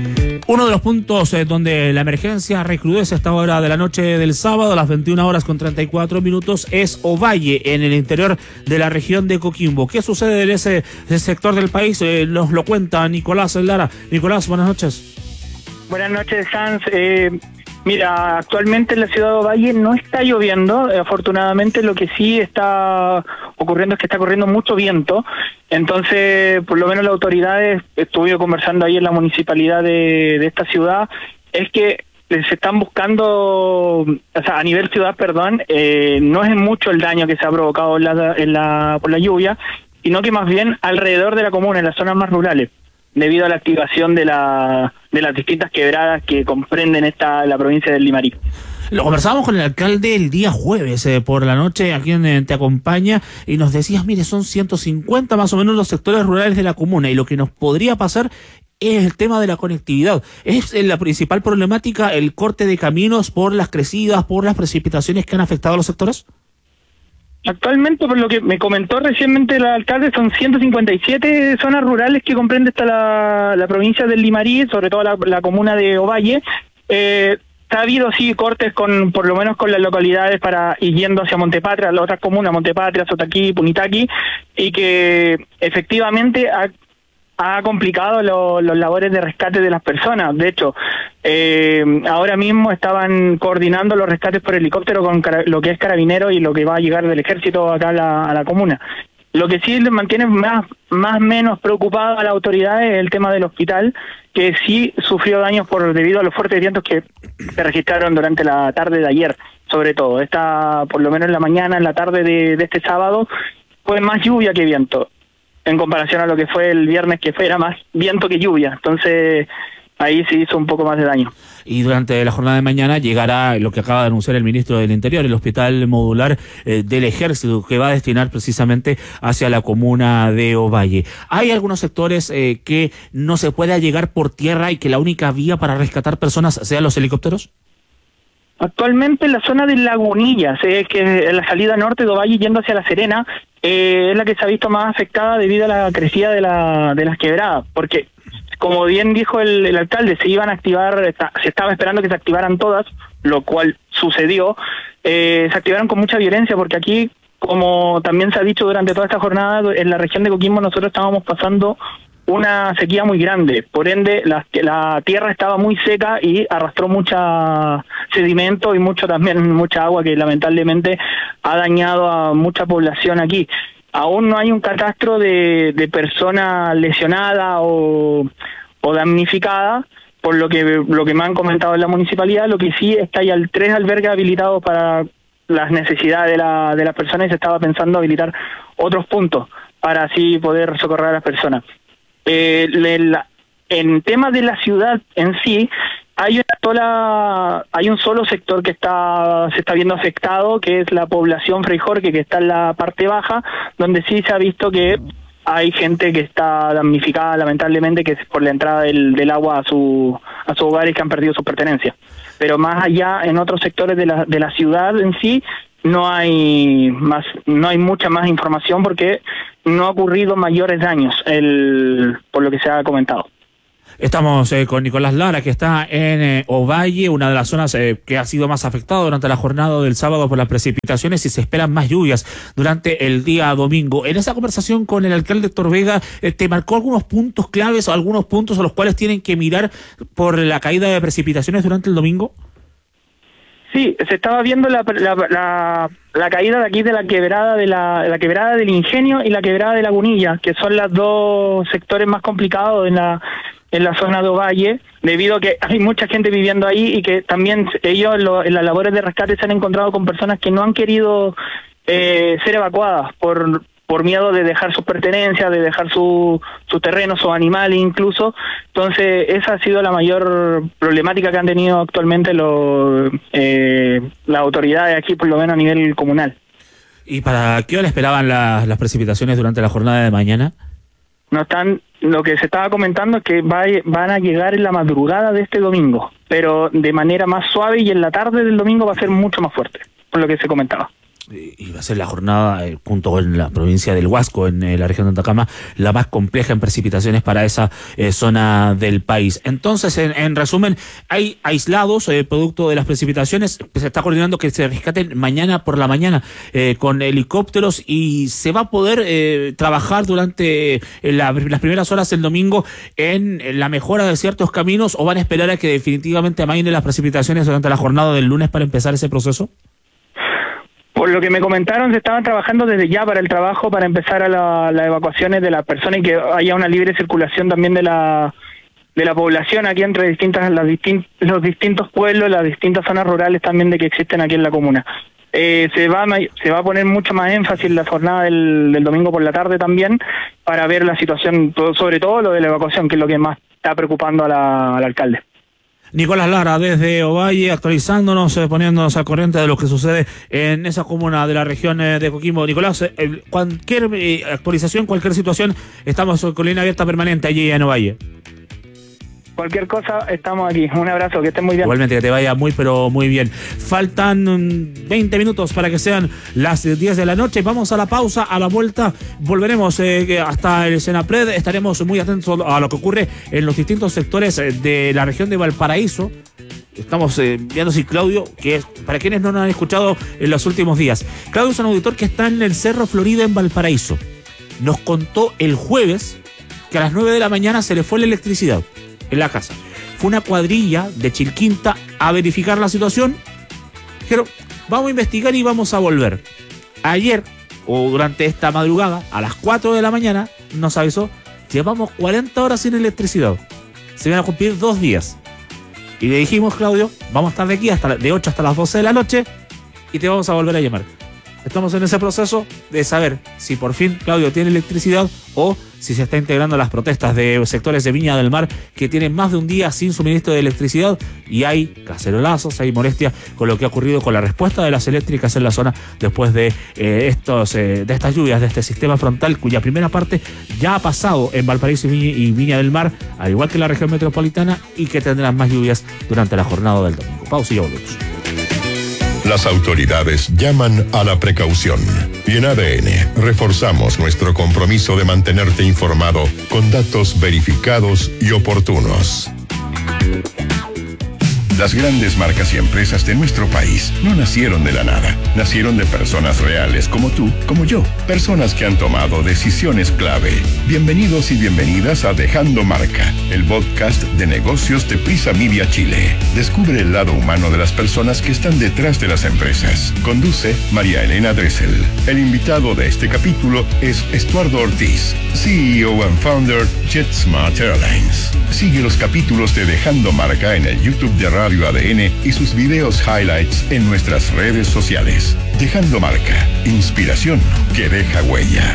Uno de los puntos eh, donde la emergencia recrudece a esta hora de la noche del sábado, a las veintiuna horas con treinta y cuatro minutos, es Ovalle, en el interior de la región de Coquimbo. ¿Qué sucede en ese, ese sector del país? Eh, nos lo cuenta Nicolás Lara. Nicolás, buenas noches. Buenas noches, Hans. Eh, mira, actualmente en la ciudad de Ovalle no está lloviendo, eh, afortunadamente. Lo que sí está ocurriendo es que está corriendo mucho viento. Entonces, por lo menos las autoridades, estuve conversando ahí en la municipalidad de, de esta ciudad, es que se están buscando, o sea, a nivel ciudad, perdón, eh, no es mucho el daño que se ha provocado en la, en la, por la lluvia, sino que más bien alrededor de la comuna, en las zonas más rurales, debido a la activación de, la, de las distintas quebradas que comprenden esta la provincia del Limarí. Lo conversábamos con el alcalde el día jueves eh, por la noche, aquí en, en Te Acompaña, y nos decías, mire, son ciento cincuenta más o menos los sectores rurales de la comuna, y lo que nos podría pasar es el tema de la conectividad. ¿Es la principal problemática el corte de caminos por las crecidas, por las precipitaciones que han afectado a los sectores? Actualmente, por lo que me comentó recientemente el alcalde, son ciento cincuenta y siete zonas rurales que comprende esta la, la provincia del Limarí, sobre todo la, la comuna de Ovalle. Eh, ha habido sí cortes con, por lo menos con las localidades para ir yendo hacia Montepatria, las otras comunas, Montepatria, Sotaquí, Punitaqui, y que efectivamente ha ha complicado lo, los labores de rescate de las personas. De hecho, eh, ahora mismo estaban coordinando los rescates por helicóptero con cara, lo que es Carabineros y lo que va a llegar del ejército acá a la, a la comuna. Lo que sí les mantiene más más menos preocupado a las autoridades es el tema del hospital, que sí sufrió daños por debido a los fuertes vientos que se registraron durante la tarde de ayer, sobre todo. Esta, por lo menos en la mañana, en la tarde de, de este sábado, fue más lluvia que viento, en comparación a lo que fue el viernes, que fue era más viento que lluvia. Entonces ahí se hizo un poco más de daño. Y durante la jornada de mañana llegará lo que acaba de anunciar el ministro del Interior, el hospital modular eh, del Ejército, que va a destinar precisamente hacia la comuna de Ovalle. ¿Hay algunos sectores eh, que no se pueda llegar por tierra y que la única vía para rescatar personas sean los helicópteros? Actualmente en la zona de Lagunillas, eh, que es la salida norte de Ovalle yendo hacia La Serena, eh, es la que se ha visto más afectada debido a la crecida de, la, de las quebradas, porque como bien dijo el, el alcalde, se iban a activar, se estaba esperando que se activaran todas, lo cual sucedió. Eh, se activaron con mucha violencia, porque aquí, como también se ha dicho durante toda esta jornada, en la región de Coquimbo nosotros estábamos pasando una sequía muy grande, por ende la, la tierra estaba muy seca y arrastró mucha sedimento y mucho también mucha agua que lamentablemente ha dañado a mucha población aquí. aún no hay un catastro de, de persona lesionada o, o damnificada, por lo que lo que me han comentado en la municipalidad. Lo que sí es que hay al, tres albergues habilitados para las necesidades de la de las personas, y se estaba pensando habilitar otros puntos para así poder socorrer a las personas. Eh, le, la, en temas de la ciudad en sí, hay una sola, hay un solo sector que está se está viendo afectado, que es la población Frei Jorge, que está en la parte baja, donde sí se ha visto que hay gente que está damnificada, lamentablemente, que es por la entrada del, del agua a su a sus hogares, que han perdido sus pertenencias. Pero más allá, en otros sectores de la de la ciudad en sí, no hay más no hay mucha más información, porque no ha ocurrido mayores daños, el por lo que se ha comentado. Estamos eh, con Nicolás Lara, que está en eh, Ovalle, una de las zonas eh, que ha sido más afectada durante la jornada del sábado por las precipitaciones, y se esperan más lluvias durante el día domingo. En esa conversación con el alcalde Héctor Vega, eh, ¿te marcó algunos puntos claves o algunos puntos a los cuales tienen que mirar por la caída de precipitaciones durante el domingo? Sí, se estaba viendo la, la, la, la caída de aquí de la quebrada de la, la quebrada del Ingenio y la quebrada de Lagunilla, que son los dos sectores más complicados en la en la zona de Ovalle, debido a que hay mucha gente viviendo ahí, y que también ellos lo, en las labores de rescate se han encontrado con personas que no han querido eh, ser evacuadas por por miedo de dejar sus pertenencias, de dejar su, sus terrenos, sus animales incluso. Entonces esa ha sido la mayor problemática que han tenido actualmente los eh, las autoridades aquí, por lo menos a nivel comunal. ¿Y para qué hora esperaban la, las precipitaciones durante la jornada de mañana? No están, lo que se estaba comentando es que va, van a llegar en la madrugada de este domingo, pero de manera más suave, y en la tarde del domingo va a ser mucho más fuerte, por lo que se comentaba. Y va a ser la jornada, eh, junto con la provincia del Huasco, en eh, la región de Atacama, la más compleja en precipitaciones para esa eh, zona del país. Entonces, en, en resumen, hay aislados, eh, producto de las precipitaciones. Se está coordinando que se rescaten mañana por la mañana eh, con helicópteros, y se va a poder eh, trabajar durante eh, la, las primeras horas del domingo en, en la mejora de ciertos caminos, o van a esperar a que definitivamente amainen las precipitaciones durante la jornada del lunes para empezar ese proceso. Por lo que me comentaron, se estaban trabajando desde ya para el trabajo, para empezar a la, las evacuaciones de las personas, y que haya una libre circulación también de la de la población aquí entre distintas las distin, los distintos pueblos, las distintas zonas rurales también de que existen aquí en la comuna. Eh, se va se va a poner mucho más énfasis en la jornada del, del domingo por la tarde también, para ver la situación, sobre todo lo de la evacuación, que es lo que más está preocupando a la, al alcalde. Nicolás Lara, desde Ovalle, actualizándonos, eh, poniéndonos al corriente de lo que sucede en esa comuna de la región eh, de Coquimbo. Nicolás, eh, cualquier eh, actualización, cualquier situación, estamos con línea abierta permanente allí en Ovalle. Cualquier cosa, estamos aquí. Un abrazo, que estén muy bien. Igualmente, que te vaya muy, pero muy bien. Faltan veinte minutos para que sean las diez de la noche. Vamos a la pausa, a la vuelta volveremos eh, hasta el Senapred. Estaremos muy atentos a lo que ocurre en los distintos sectores de la región de Valparaíso. Estamos eh, viendo si Claudio, que es, para quienes no nos han escuchado en los últimos días, Claudio es un auditor que está en el Cerro Florida en Valparaíso. Nos contó el jueves que a las nueve de la mañana se le fue la electricidad en la casa. Fue una cuadrilla de Chilquinta a verificar la situación. Dijeron, vamos a investigar y vamos a volver. Ayer, o durante esta madrugada, a las cuatro de la mañana, nos avisó, llevamos cuarenta horas sin electricidad. Se van a cumplir dos días. Y le dijimos, Claudio, vamos a estar de aquí hasta de ocho hasta las doce de la noche y te vamos a volver a llamar. Estamos en ese proceso de saber si por fin Claudio tiene electricidad, o si se está integrando a las protestas de sectores de Viña del Mar que tienen más de un día sin suministro de electricidad, y hay cacerolazos, hay molestia con lo que ha ocurrido con la respuesta de las eléctricas en la zona después de eh, estos eh, de estas lluvias, de este sistema frontal, cuya primera parte ya ha pasado en Valparaíso y Viña, y Viña del Mar, al igual que en la región metropolitana, y que tendrán más lluvias durante la jornada del domingo. Pausa y ya volvemos. Las autoridades llaman a la precaución. Y en A D N reforzamos nuestro compromiso de mantenerte informado con datos verificados y oportunos. Las grandes marcas y empresas de nuestro país no nacieron de la nada. Nacieron de personas reales como tú, como yo. Personas que han tomado decisiones clave. Bienvenidos y bienvenidas a Dejando Marca, el podcast de negocios de Prisa Media Chile. Descubre el lado humano de las personas que están detrás de las empresas. Conduce María Elena Dressel. El invitado de este capítulo es Estuardo Ortiz, C E O and founder JetSmart Airlines. Sigue los capítulos de Dejando Marca en el YouTube de Radio A D N y sus videos highlights en nuestras redes sociales. Dejando Marca, inspiración que deja huella.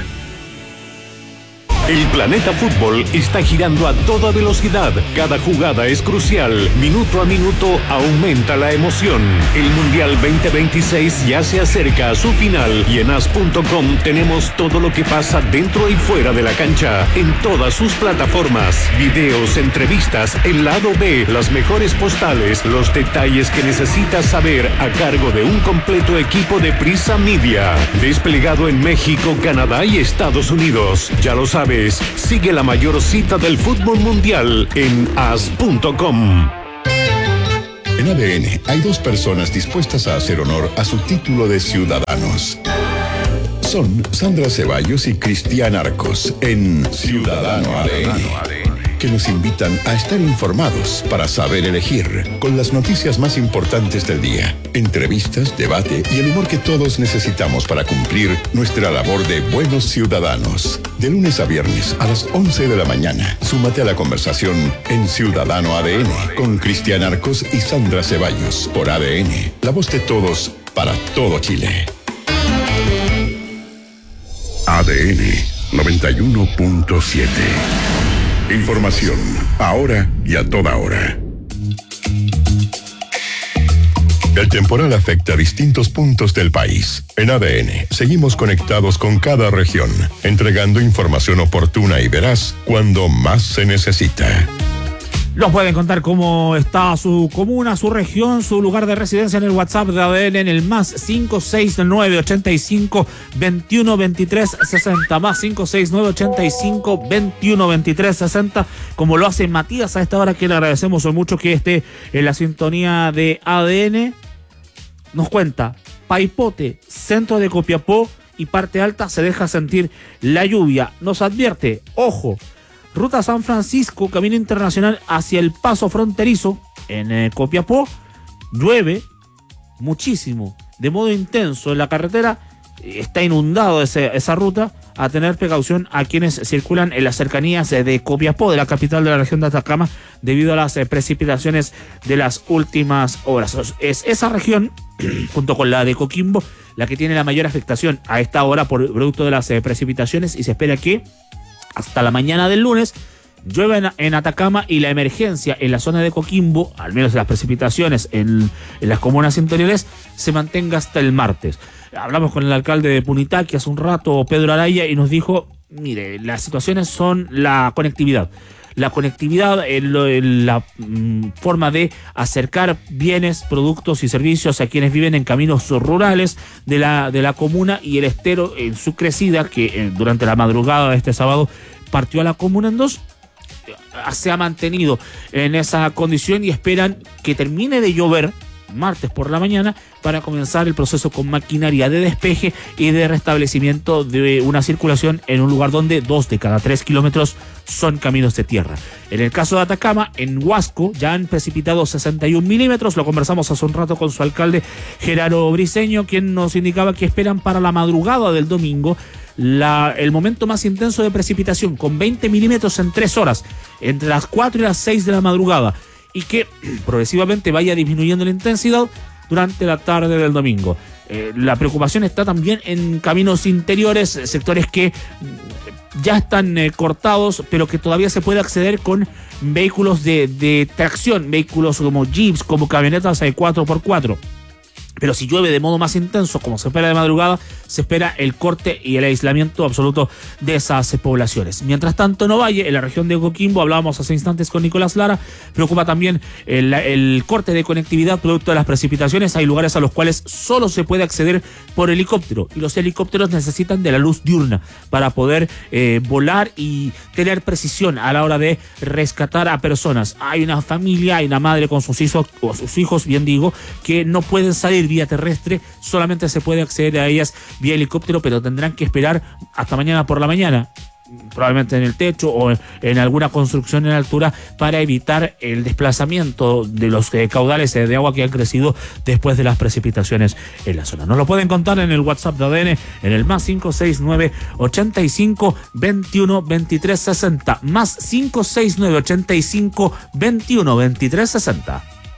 El planeta fútbol está girando a toda velocidad. Cada jugada es crucial. Minuto a minuto aumenta la emoción. El Mundial veinte veintiséis ya se acerca a su final y en as punto com tenemos todo lo que pasa dentro y fuera de la cancha en todas sus plataformas. Videos, entrevistas, el lado B, las mejores postales, los detalles que necesitas saber a cargo de un completo equipo de Prisa Media. Desplegado en México, Canadá y Estados Unidos. Ya lo sabes. Sigue la mayor cita del fútbol mundial en as punto com. En A D N hay dos personas dispuestas a hacer honor a su título de ciudadanos. Son Sandra Ceballos y Cristian Arcos en Ciudadano A D N, que nos invitan a estar informados para saber elegir, con las noticias más importantes del día, entrevistas, debate y el humor que todos necesitamos para cumplir nuestra labor de buenos ciudadanos. De lunes a viernes a las once de la mañana, súmate a la conversación en Ciudadano A D N con Cristian Arcos y Sandra Ceballos por A D N, la voz de todos para todo Chile. A D N noventa y uno punto siete. Información, ahora y a toda hora. El temporal afecta a distintos puntos del país. En A D N, seguimos conectados con cada región, entregando información oportuna y veraz cuando más se necesita. Nos pueden contar cómo está su comuna, su región, su lugar de residencia en el WhatsApp de A D N en el más cinco seis nueve, ochenta y cinco, veintiuno, veintitrés, sesenta, más cinco seis nueve, ochenta y cinco, veintiuno, veintitrés, sesenta, como lo hace Matías a esta hora, que le agradecemos mucho que esté en la sintonía de A D N. Nos cuenta, Paipote, centro de Copiapó y parte alta se deja sentir la lluvia. Nos advierte, ojo, Ruta San Francisco, camino internacional hacia el paso fronterizo en eh, Copiapó, llueve muchísimo, de modo intenso en la carretera, está inundado ese, esa ruta, a tener precaución a quienes circulan en las cercanías de Copiapó, de la capital de la región de Atacama, debido a las eh, precipitaciones de las últimas horas. Es esa región, junto con la de Coquimbo, la que tiene la mayor afectación a esta hora por producto de las eh, precipitaciones, y se espera que hasta la mañana del lunes llueve en, en Atacama y la emergencia en la zona de Coquimbo, al menos las precipitaciones en, en las comunas interiores, se mantenga hasta el martes. Hablamos con el alcalde de Punitaqui hace un rato, Pedro Araya, y nos dijo, mire, las situaciones son la conectividad. La conectividad en, lo, en la mm, forma de acercar bienes, productos y servicios a quienes viven en caminos rurales de la, de la comuna, y el estero en su crecida, que eh, durante la madrugada de este sábado partió a la comuna en dos, se ha mantenido en esa condición y esperan que termine de llover martes por la mañana para comenzar el proceso con maquinaria de despeje y de restablecimiento de una circulación en un lugar donde dos de cada tres kilómetros son caminos de tierra. En el caso de Atacama, en Huasco, ya han precipitado sesenta y un milímetros, lo conversamos hace un rato con su alcalde Gerardo Briceño, quien nos indicaba que esperan para la madrugada del domingo La, el momento más intenso de precipitación, con veinte milímetros en tres horas, entre las cuatro y las seis de la madrugada, y que progresivamente vaya disminuyendo la intensidad durante la tarde del domingo. Eh, la preocupación está también en caminos interiores, sectores que ya están eh, cortados, pero que todavía se puede acceder con vehículos de, de tracción, vehículos como jeeps, como camionetas de cuatro por cuatro. Pero si llueve de modo más intenso, como se espera de madrugada, se espera el corte y el aislamiento absoluto de esas poblaciones. Mientras tanto, en Ovalle, en la región de Coquimbo, hablábamos hace instantes con Nicolás Lara, preocupa también el, el corte de conectividad producto de las precipitaciones. Hay lugares a los cuales solo se puede acceder por helicóptero, y los helicópteros necesitan de la luz diurna para poder eh, volar y tener precisión a la hora de rescatar a personas. Hay una familia, hay una madre con sus hijos, o sus hijos, bien digo, que no pueden salir vía terrestre, solamente se puede acceder a ellas vía helicóptero, pero tendrán que esperar hasta mañana por la mañana, probablemente en el techo o en alguna construcción en altura, para evitar el desplazamiento de los eh, caudales de agua que han crecido después de las precipitaciones en la zona. Nos lo pueden contar en el WhatsApp de A D N, en el más cinco seis nueve, ochenta y cinco, veintiuno, veintitrés, sesenta, más cinco seis nueve, ochenta y cinco, veintiuno, veintitrés, sesenta.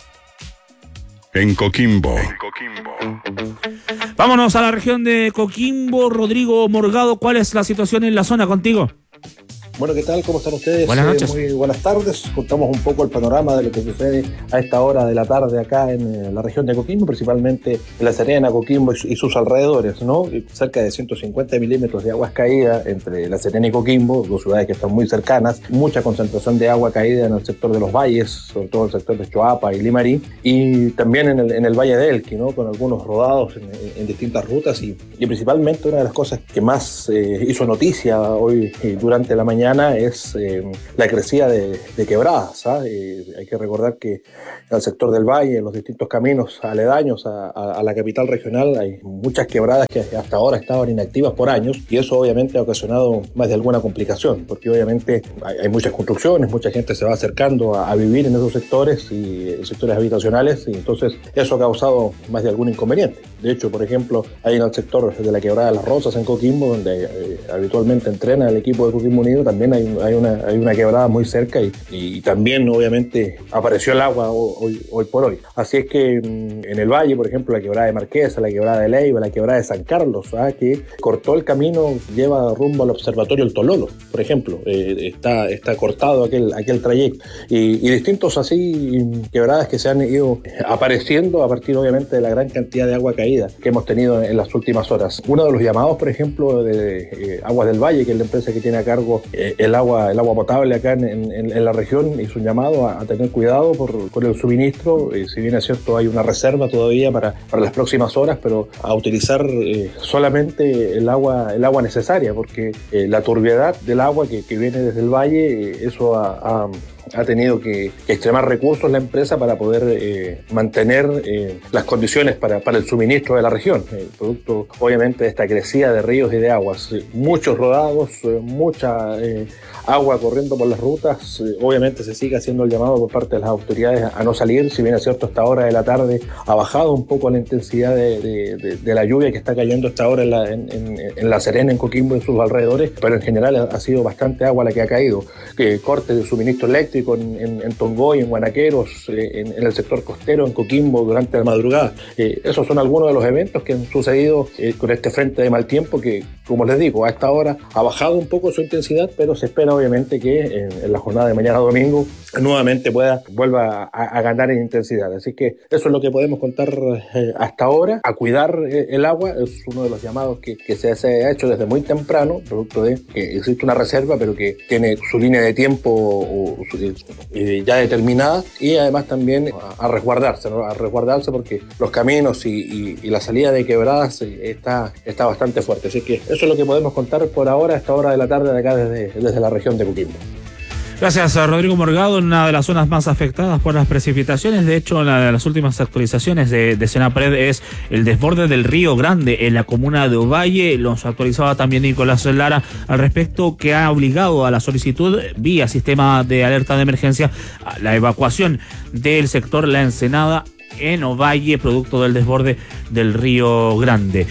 En Coquimbo. En Coquimbo. Vámonos a la región de Coquimbo. Rodrigo Morgado, ¿cuál es la situación en la zona? Contigo. Bueno, ¿qué tal? ¿Cómo están ustedes? Buenas noches. Eh, muy buenas tardes. Contamos un poco el panorama de lo que sucede a esta hora de la tarde acá en eh, la región de Coquimbo, principalmente en La Serena, Coquimbo y, y sus alrededores, ¿no? Cerca de ciento cincuenta milímetros de aguas caídas entre La Serena y Coquimbo, dos ciudades que están muy cercanas. Mucha concentración de agua caída en el sector de los valles, sobre todo el sector de Choapa y Limarí, y también en el, en el Valle de Elqui, ¿no? Con algunos rodados en, en distintas rutas, y, y principalmente una de las cosas que más eh, hizo noticia hoy eh, durante la mañana es eh, la crecida de, de quebradas, ¿sabes? Eh, hay que recordar que en el sector del valle, en los distintos caminos aledaños a, a, a la capital regional, hay muchas quebradas que hasta ahora estaban inactivas por años, y eso obviamente ha ocasionado más de alguna complicación, porque obviamente hay, hay muchas construcciones, mucha gente se va acercando a, a vivir en esos sectores y eh, sectores habitacionales, y entonces eso ha causado más de algún inconveniente. De hecho, por ejemplo, hay en el sector de la quebrada de Las Rosas en Coquimbo, donde eh, habitualmente entrena el equipo de Coquimbo Unido, también hay, hay, una, hay una quebrada muy cerca, y, y también obviamente apareció el agua hoy, hoy por hoy. Así es que en el valle, por ejemplo, la quebrada de Marquesa, la quebrada de Leiva, la quebrada de San Carlos, ¿sabes? Que cortó el camino, lleva rumbo al observatorio El Tololo, por ejemplo, eh, está, está cortado aquel, aquel trayecto, y, y distintos así quebradas que se han ido apareciendo a partir obviamente de la gran cantidad de agua caída que hemos tenido en las últimas horas. Uno de los llamados, por ejemplo, de eh, Aguas del Valle, que es la empresa que tiene a cargo eh, el agua el agua potable acá en, en, en la región, hizo un llamado a, a tener cuidado por, por el suministro. Eh, si bien es cierto, hay una reserva todavía para, para las próximas horas, pero a utilizar eh, solamente el agua el agua necesaria, porque eh, la turbiedad del agua que, que viene desde el valle, eh, eso ha, ha ha tenido que, que extremar recursos la empresa para poder eh, mantener eh, las condiciones para, para el suministro de la región, eh, producto obviamente de esta crecida de ríos y de aguas. Eh, muchos rodados, eh, mucha eh, agua corriendo por las rutas. Eh, obviamente se sigue haciendo el llamado por parte de las autoridades a no salir, si bien es cierto, a esta hora de la tarde ha bajado un poco la intensidad de, de, de, de la lluvia que está cayendo hasta ahora en la, en, en, en la Serena, en Coquimbo y en sus alrededores, pero en general ha, ha sido bastante agua la que ha caído. Eh, cortes de suministro eléctrico En, en, en Tongoy, en Guanaqueros, eh, en, en el sector costero, en Coquimbo, durante la madrugada. Eh, esos son algunos de los eventos que han sucedido eh, con este frente de mal tiempo que, como les digo, a esta hora ha bajado un poco su intensidad, pero se espera obviamente que en, en la jornada de mañana domingo nuevamente pueda vuelva a, a ganar en intensidad. Así que eso es lo que podemos contar eh, hasta ahora. A cuidar eh, el agua es uno de los llamados que, que se, se ha hecho desde muy temprano, producto de que existe una reserva, pero que tiene su línea de tiempo o, su, eh, ya determinada, y además también a, a resguardarse, ¿no? A resguardarse porque los caminos y, y, y la salida de quebradas eh, está, está bastante fuerte. Así que eso es lo que podemos contar por ahora, a esta hora de la tarde de acá desde, desde la región de Coquimbo. Gracias a Rodrigo Morgado, en una de las zonas más afectadas por las precipitaciones. De hecho, una de las últimas actualizaciones de, de Senapred es el desborde del Río Grande en la comuna de Ovalle. Los actualizaba también Nicolás Lara al respecto, que ha obligado a la solicitud vía sistema de alerta de emergencia a la evacuación del sector La Ensenada en Ovalle, producto del desborde del Río Grande.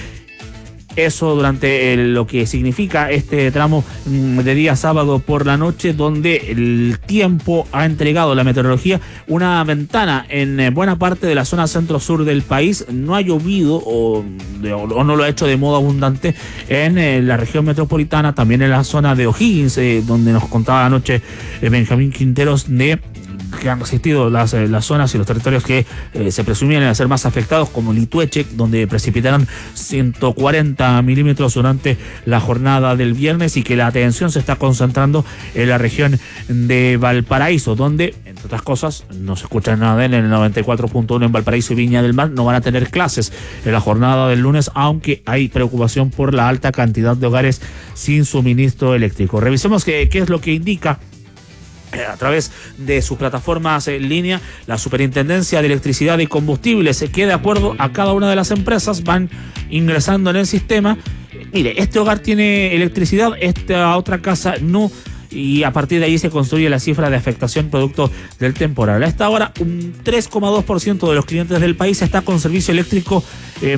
Eso durante el, lo que significa este tramo de día sábado por la noche, donde el tiempo ha entregado la meteorología una ventana en buena parte de la zona centro-sur del país. No ha llovido o, o no lo ha hecho de modo abundante en eh, la región metropolitana, también en la zona de O'Higgins, eh, donde nos contaba anoche eh, Benjamín Quinteros de que han resistido las, eh, las zonas y los territorios que eh, se presumían en ser más afectados, como Litueche, donde precipitaron ciento cuarenta milímetros durante la jornada del viernes, y que la atención se está concentrando en la región de Valparaíso, donde, entre otras cosas, no se escucha nada en el noventa y cuatro punto uno en Valparaíso y Viña del Mar, no van a tener clases en la jornada del lunes, aunque hay preocupación por la alta cantidad de hogares sin suministro eléctrico. Revisemos qué, qué es lo que indica a través de sus plataformas en línea la Superintendencia de Electricidad y Combustibles, que de acuerdo a cada una de las empresas van ingresando en el sistema. Mire, este hogar tiene electricidad, esta otra casa no, y a partir de ahí se construye la cifra de afectación producto del temporal. A esta hora, un tres coma dos por ciento de los clientes del país está con servicio eléctrico eh,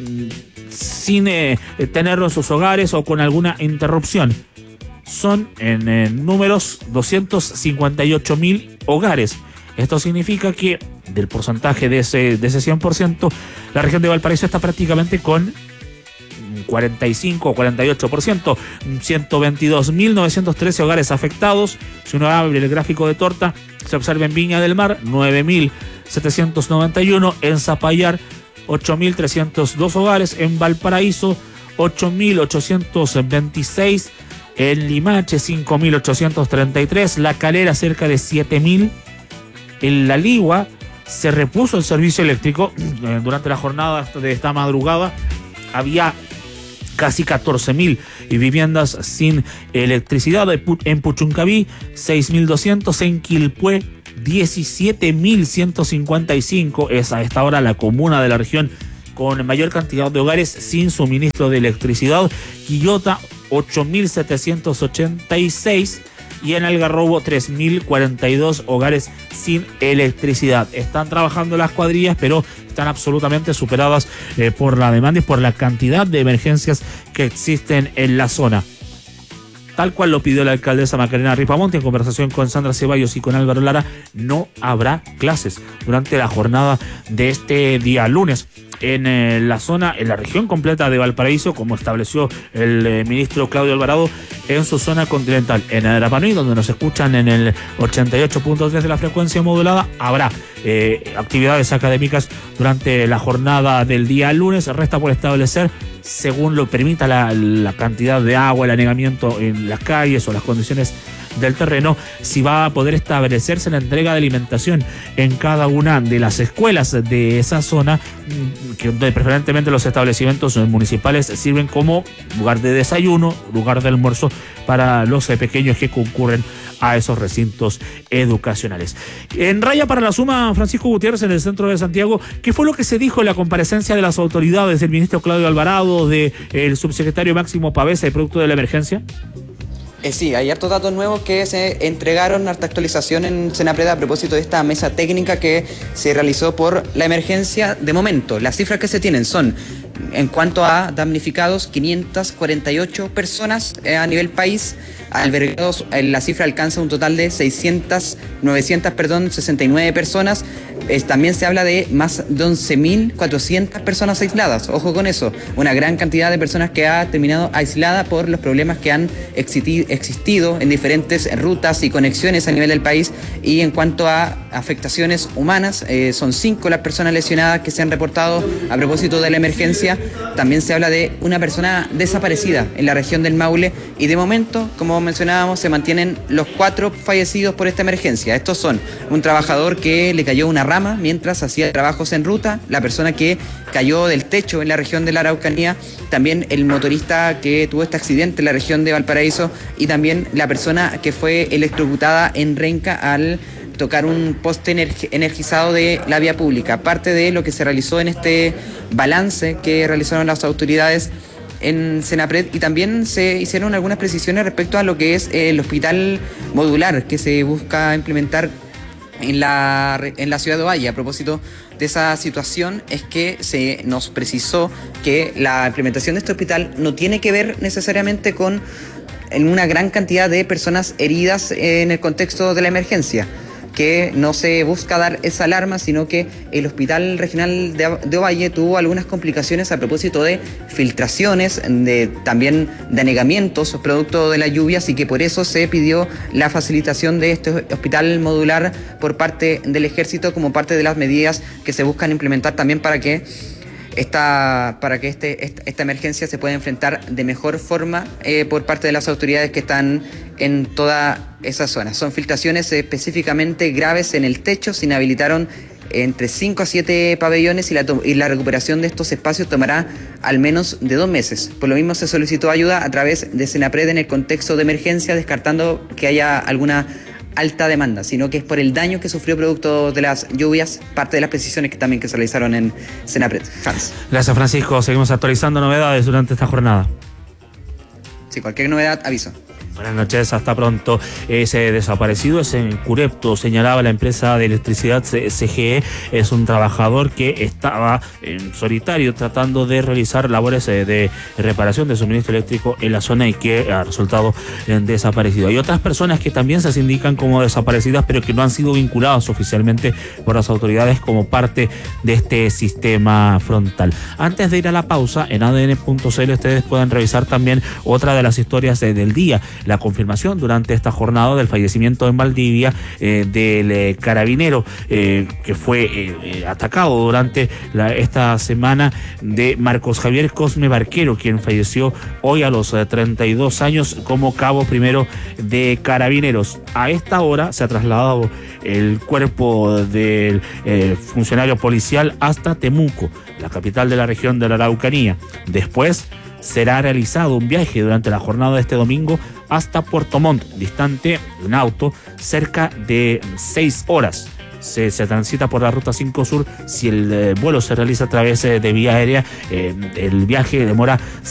sin eh, tenerlo en sus hogares o con alguna interrupción. Son en, en números doscientos cincuenta y ocho mil hogares. Esto significa que del porcentaje de ese, de ese cien por ciento, la región de Valparaíso está prácticamente con cuarenta y cinco o cuarenta y ocho por ciento, ciento veintidós mil novecientos trece hogares afectados. Si uno abre el gráfico de torta, se observa en Viña del Mar nueve mil setecientos noventa y uno, en Zapallar ocho mil trescientos dos hogares, en Valparaíso ocho mil ochocientos veintiséis, en Limache cinco mil ochocientos treinta y tres, La Calera cerca de siete mil, en La Ligua se repuso el servicio eléctrico durante la jornada de esta madrugada. Había casi catorce mil viviendas sin electricidad. En Puchuncaví seis mil doscientos, en Quilpué diecisiete mil ciento cincuenta y cinco. Es a esta hora la comuna de la región con mayor cantidad de hogares sin suministro de electricidad. Quillota ocho mil setecientos ochenta y seis, y en Algarrobo tres mil cuarenta y dos hogares sin electricidad. Están trabajando las cuadrillas, pero están absolutamente superadas eh, por la demanda y por la cantidad de emergencias que existen en la zona. Tal cual lo pidió la alcaldesa Macarena Ripamonte en conversación con Sandra Ceballos y con Álvaro Lara, no habrá clases durante la jornada de este día lunes. En eh, la zona, en la región completa de Valparaíso, como estableció el eh, ministro Claudio Alvarado en su zona continental. En Rapa Nui, donde nos escuchan en el ochenta y ocho punto tres de la frecuencia modulada, habrá eh, actividades académicas durante la jornada del día lunes. Resta por establecer, según lo permita la, la cantidad de agua, el anegamiento en las calles o las condiciones del terreno, si va a poder establecerse la entrega de alimentación en cada una de las escuelas de esa zona, que preferentemente los establecimientos municipales sirven como lugar de desayuno, lugar de almuerzo para los pequeños que concurren a esos recintos educacionales. En raya para la suma, Francisco Gutiérrez, en el centro de Santiago, ¿qué fue lo que se dijo en la comparecencia de las autoridades, del ministro Claudio Alvarado, del subsecretario Máximo Pavesa y producto de la emergencia? Eh, sí, hay hartos datos nuevos que se entregaron, harta actualización en Senapred a propósito de esta mesa técnica que se realizó por la emergencia. De momento, las cifras que se tienen son, en cuanto a damnificados, quinientas cuarenta y ocho personas eh, a nivel país. Albergados, eh, la cifra alcanza un total de seiscientas, novecientas, perdón, sesenta y nueve personas. Eh, también se habla de más de once mil cuatrocientas personas aisladas. Ojo con eso, una gran cantidad de personas que ha terminado aislada por los problemas que han existi- existido en diferentes rutas y conexiones a nivel del país. Y en cuanto a afectaciones humanas, eh, son cinco las personas lesionadas que se han reportado a propósito de la emergencia. También se habla de una persona desaparecida en la región del Maule, y de momento, como mencionábamos, se mantienen los cuatro fallecidos por esta emergencia. Estos son un trabajador que le cayó una rama mientras hacía trabajos en ruta, la persona que cayó del techo en la región de la Araucanía, también el motorista que tuvo este accidente en la región de Valparaíso, y también la persona que fue electrocutada en Renca al tocar un poste energ- energizado de la vía pública. Parte de lo que se realizó en este balance que realizaron las autoridades en Senapred, y también se hicieron algunas precisiones respecto a lo que es el hospital modular que se busca implementar en la, en la ciudad de Ovalle. A propósito de esa situación, es que se nos precisó que la implementación de este hospital no tiene que ver necesariamente con una gran cantidad de personas heridas en el contexto de la emergencia. que no se busca dar esa alarma, sino que el Hospital Regional de, de Ovalle tuvo algunas complicaciones a propósito de filtraciones, de, también de anegamientos producto de las lluvias, y que por eso se pidió la facilitación de este hospital modular por parte del Ejército como parte de las medidas que se buscan implementar también para que Esta, para que este, esta, esta emergencia se pueda enfrentar de mejor forma eh, por parte de las autoridades que están en toda esa zona. Son filtraciones específicamente graves en el techo, se inhabilitaron entre cinco a siete pabellones y la, y la recuperación de estos espacios tomará al menos de dos meses. Por lo mismo se solicitó ayuda a través de Senapred en el contexto de emergencia, descartando que haya alguna alta demanda, sino que es por el daño que sufrió producto de las lluvias, parte de las precisiones que también que se realizaron en Senapred. Hans. Gracias, Francisco. Seguimos actualizando novedades durante esta jornada. Sí, cualquier novedad, aviso. Buenas noches, hasta pronto. Ese desaparecido es en Curepto, señalaba la empresa de electricidad C G E. Es un trabajador que estaba en solitario tratando de realizar labores de reparación de suministro eléctrico en la zona y que ha resultado desaparecido. Hay otras personas que también se indican como desaparecidas, pero que no han sido vinculadas oficialmente por las autoridades como parte de este sistema frontal. Antes de ir a la pausa, en A D N punto C L ustedes pueden revisar también otra de las historias del día. La confirmación durante esta jornada del fallecimiento en Valdivia eh, del eh, carabinero eh, que fue eh, eh, atacado durante la, esta semana, de Marcos Javier Cosme Barquero, quien falleció hoy a los eh, treinta y dos años como cabo primero de carabineros. A esta hora se ha trasladado el cuerpo del eh, funcionario policial hasta Temuco, la capital de la región de la Araucanía. Después será realizado un viaje durante la jornada de este domingo hasta Puerto Montt, distante en auto cerca de seis horas. Se, se transita por la ruta cinco Sur. Si el eh, vuelo se realiza a través eh, de vía aérea, eh, el viaje demora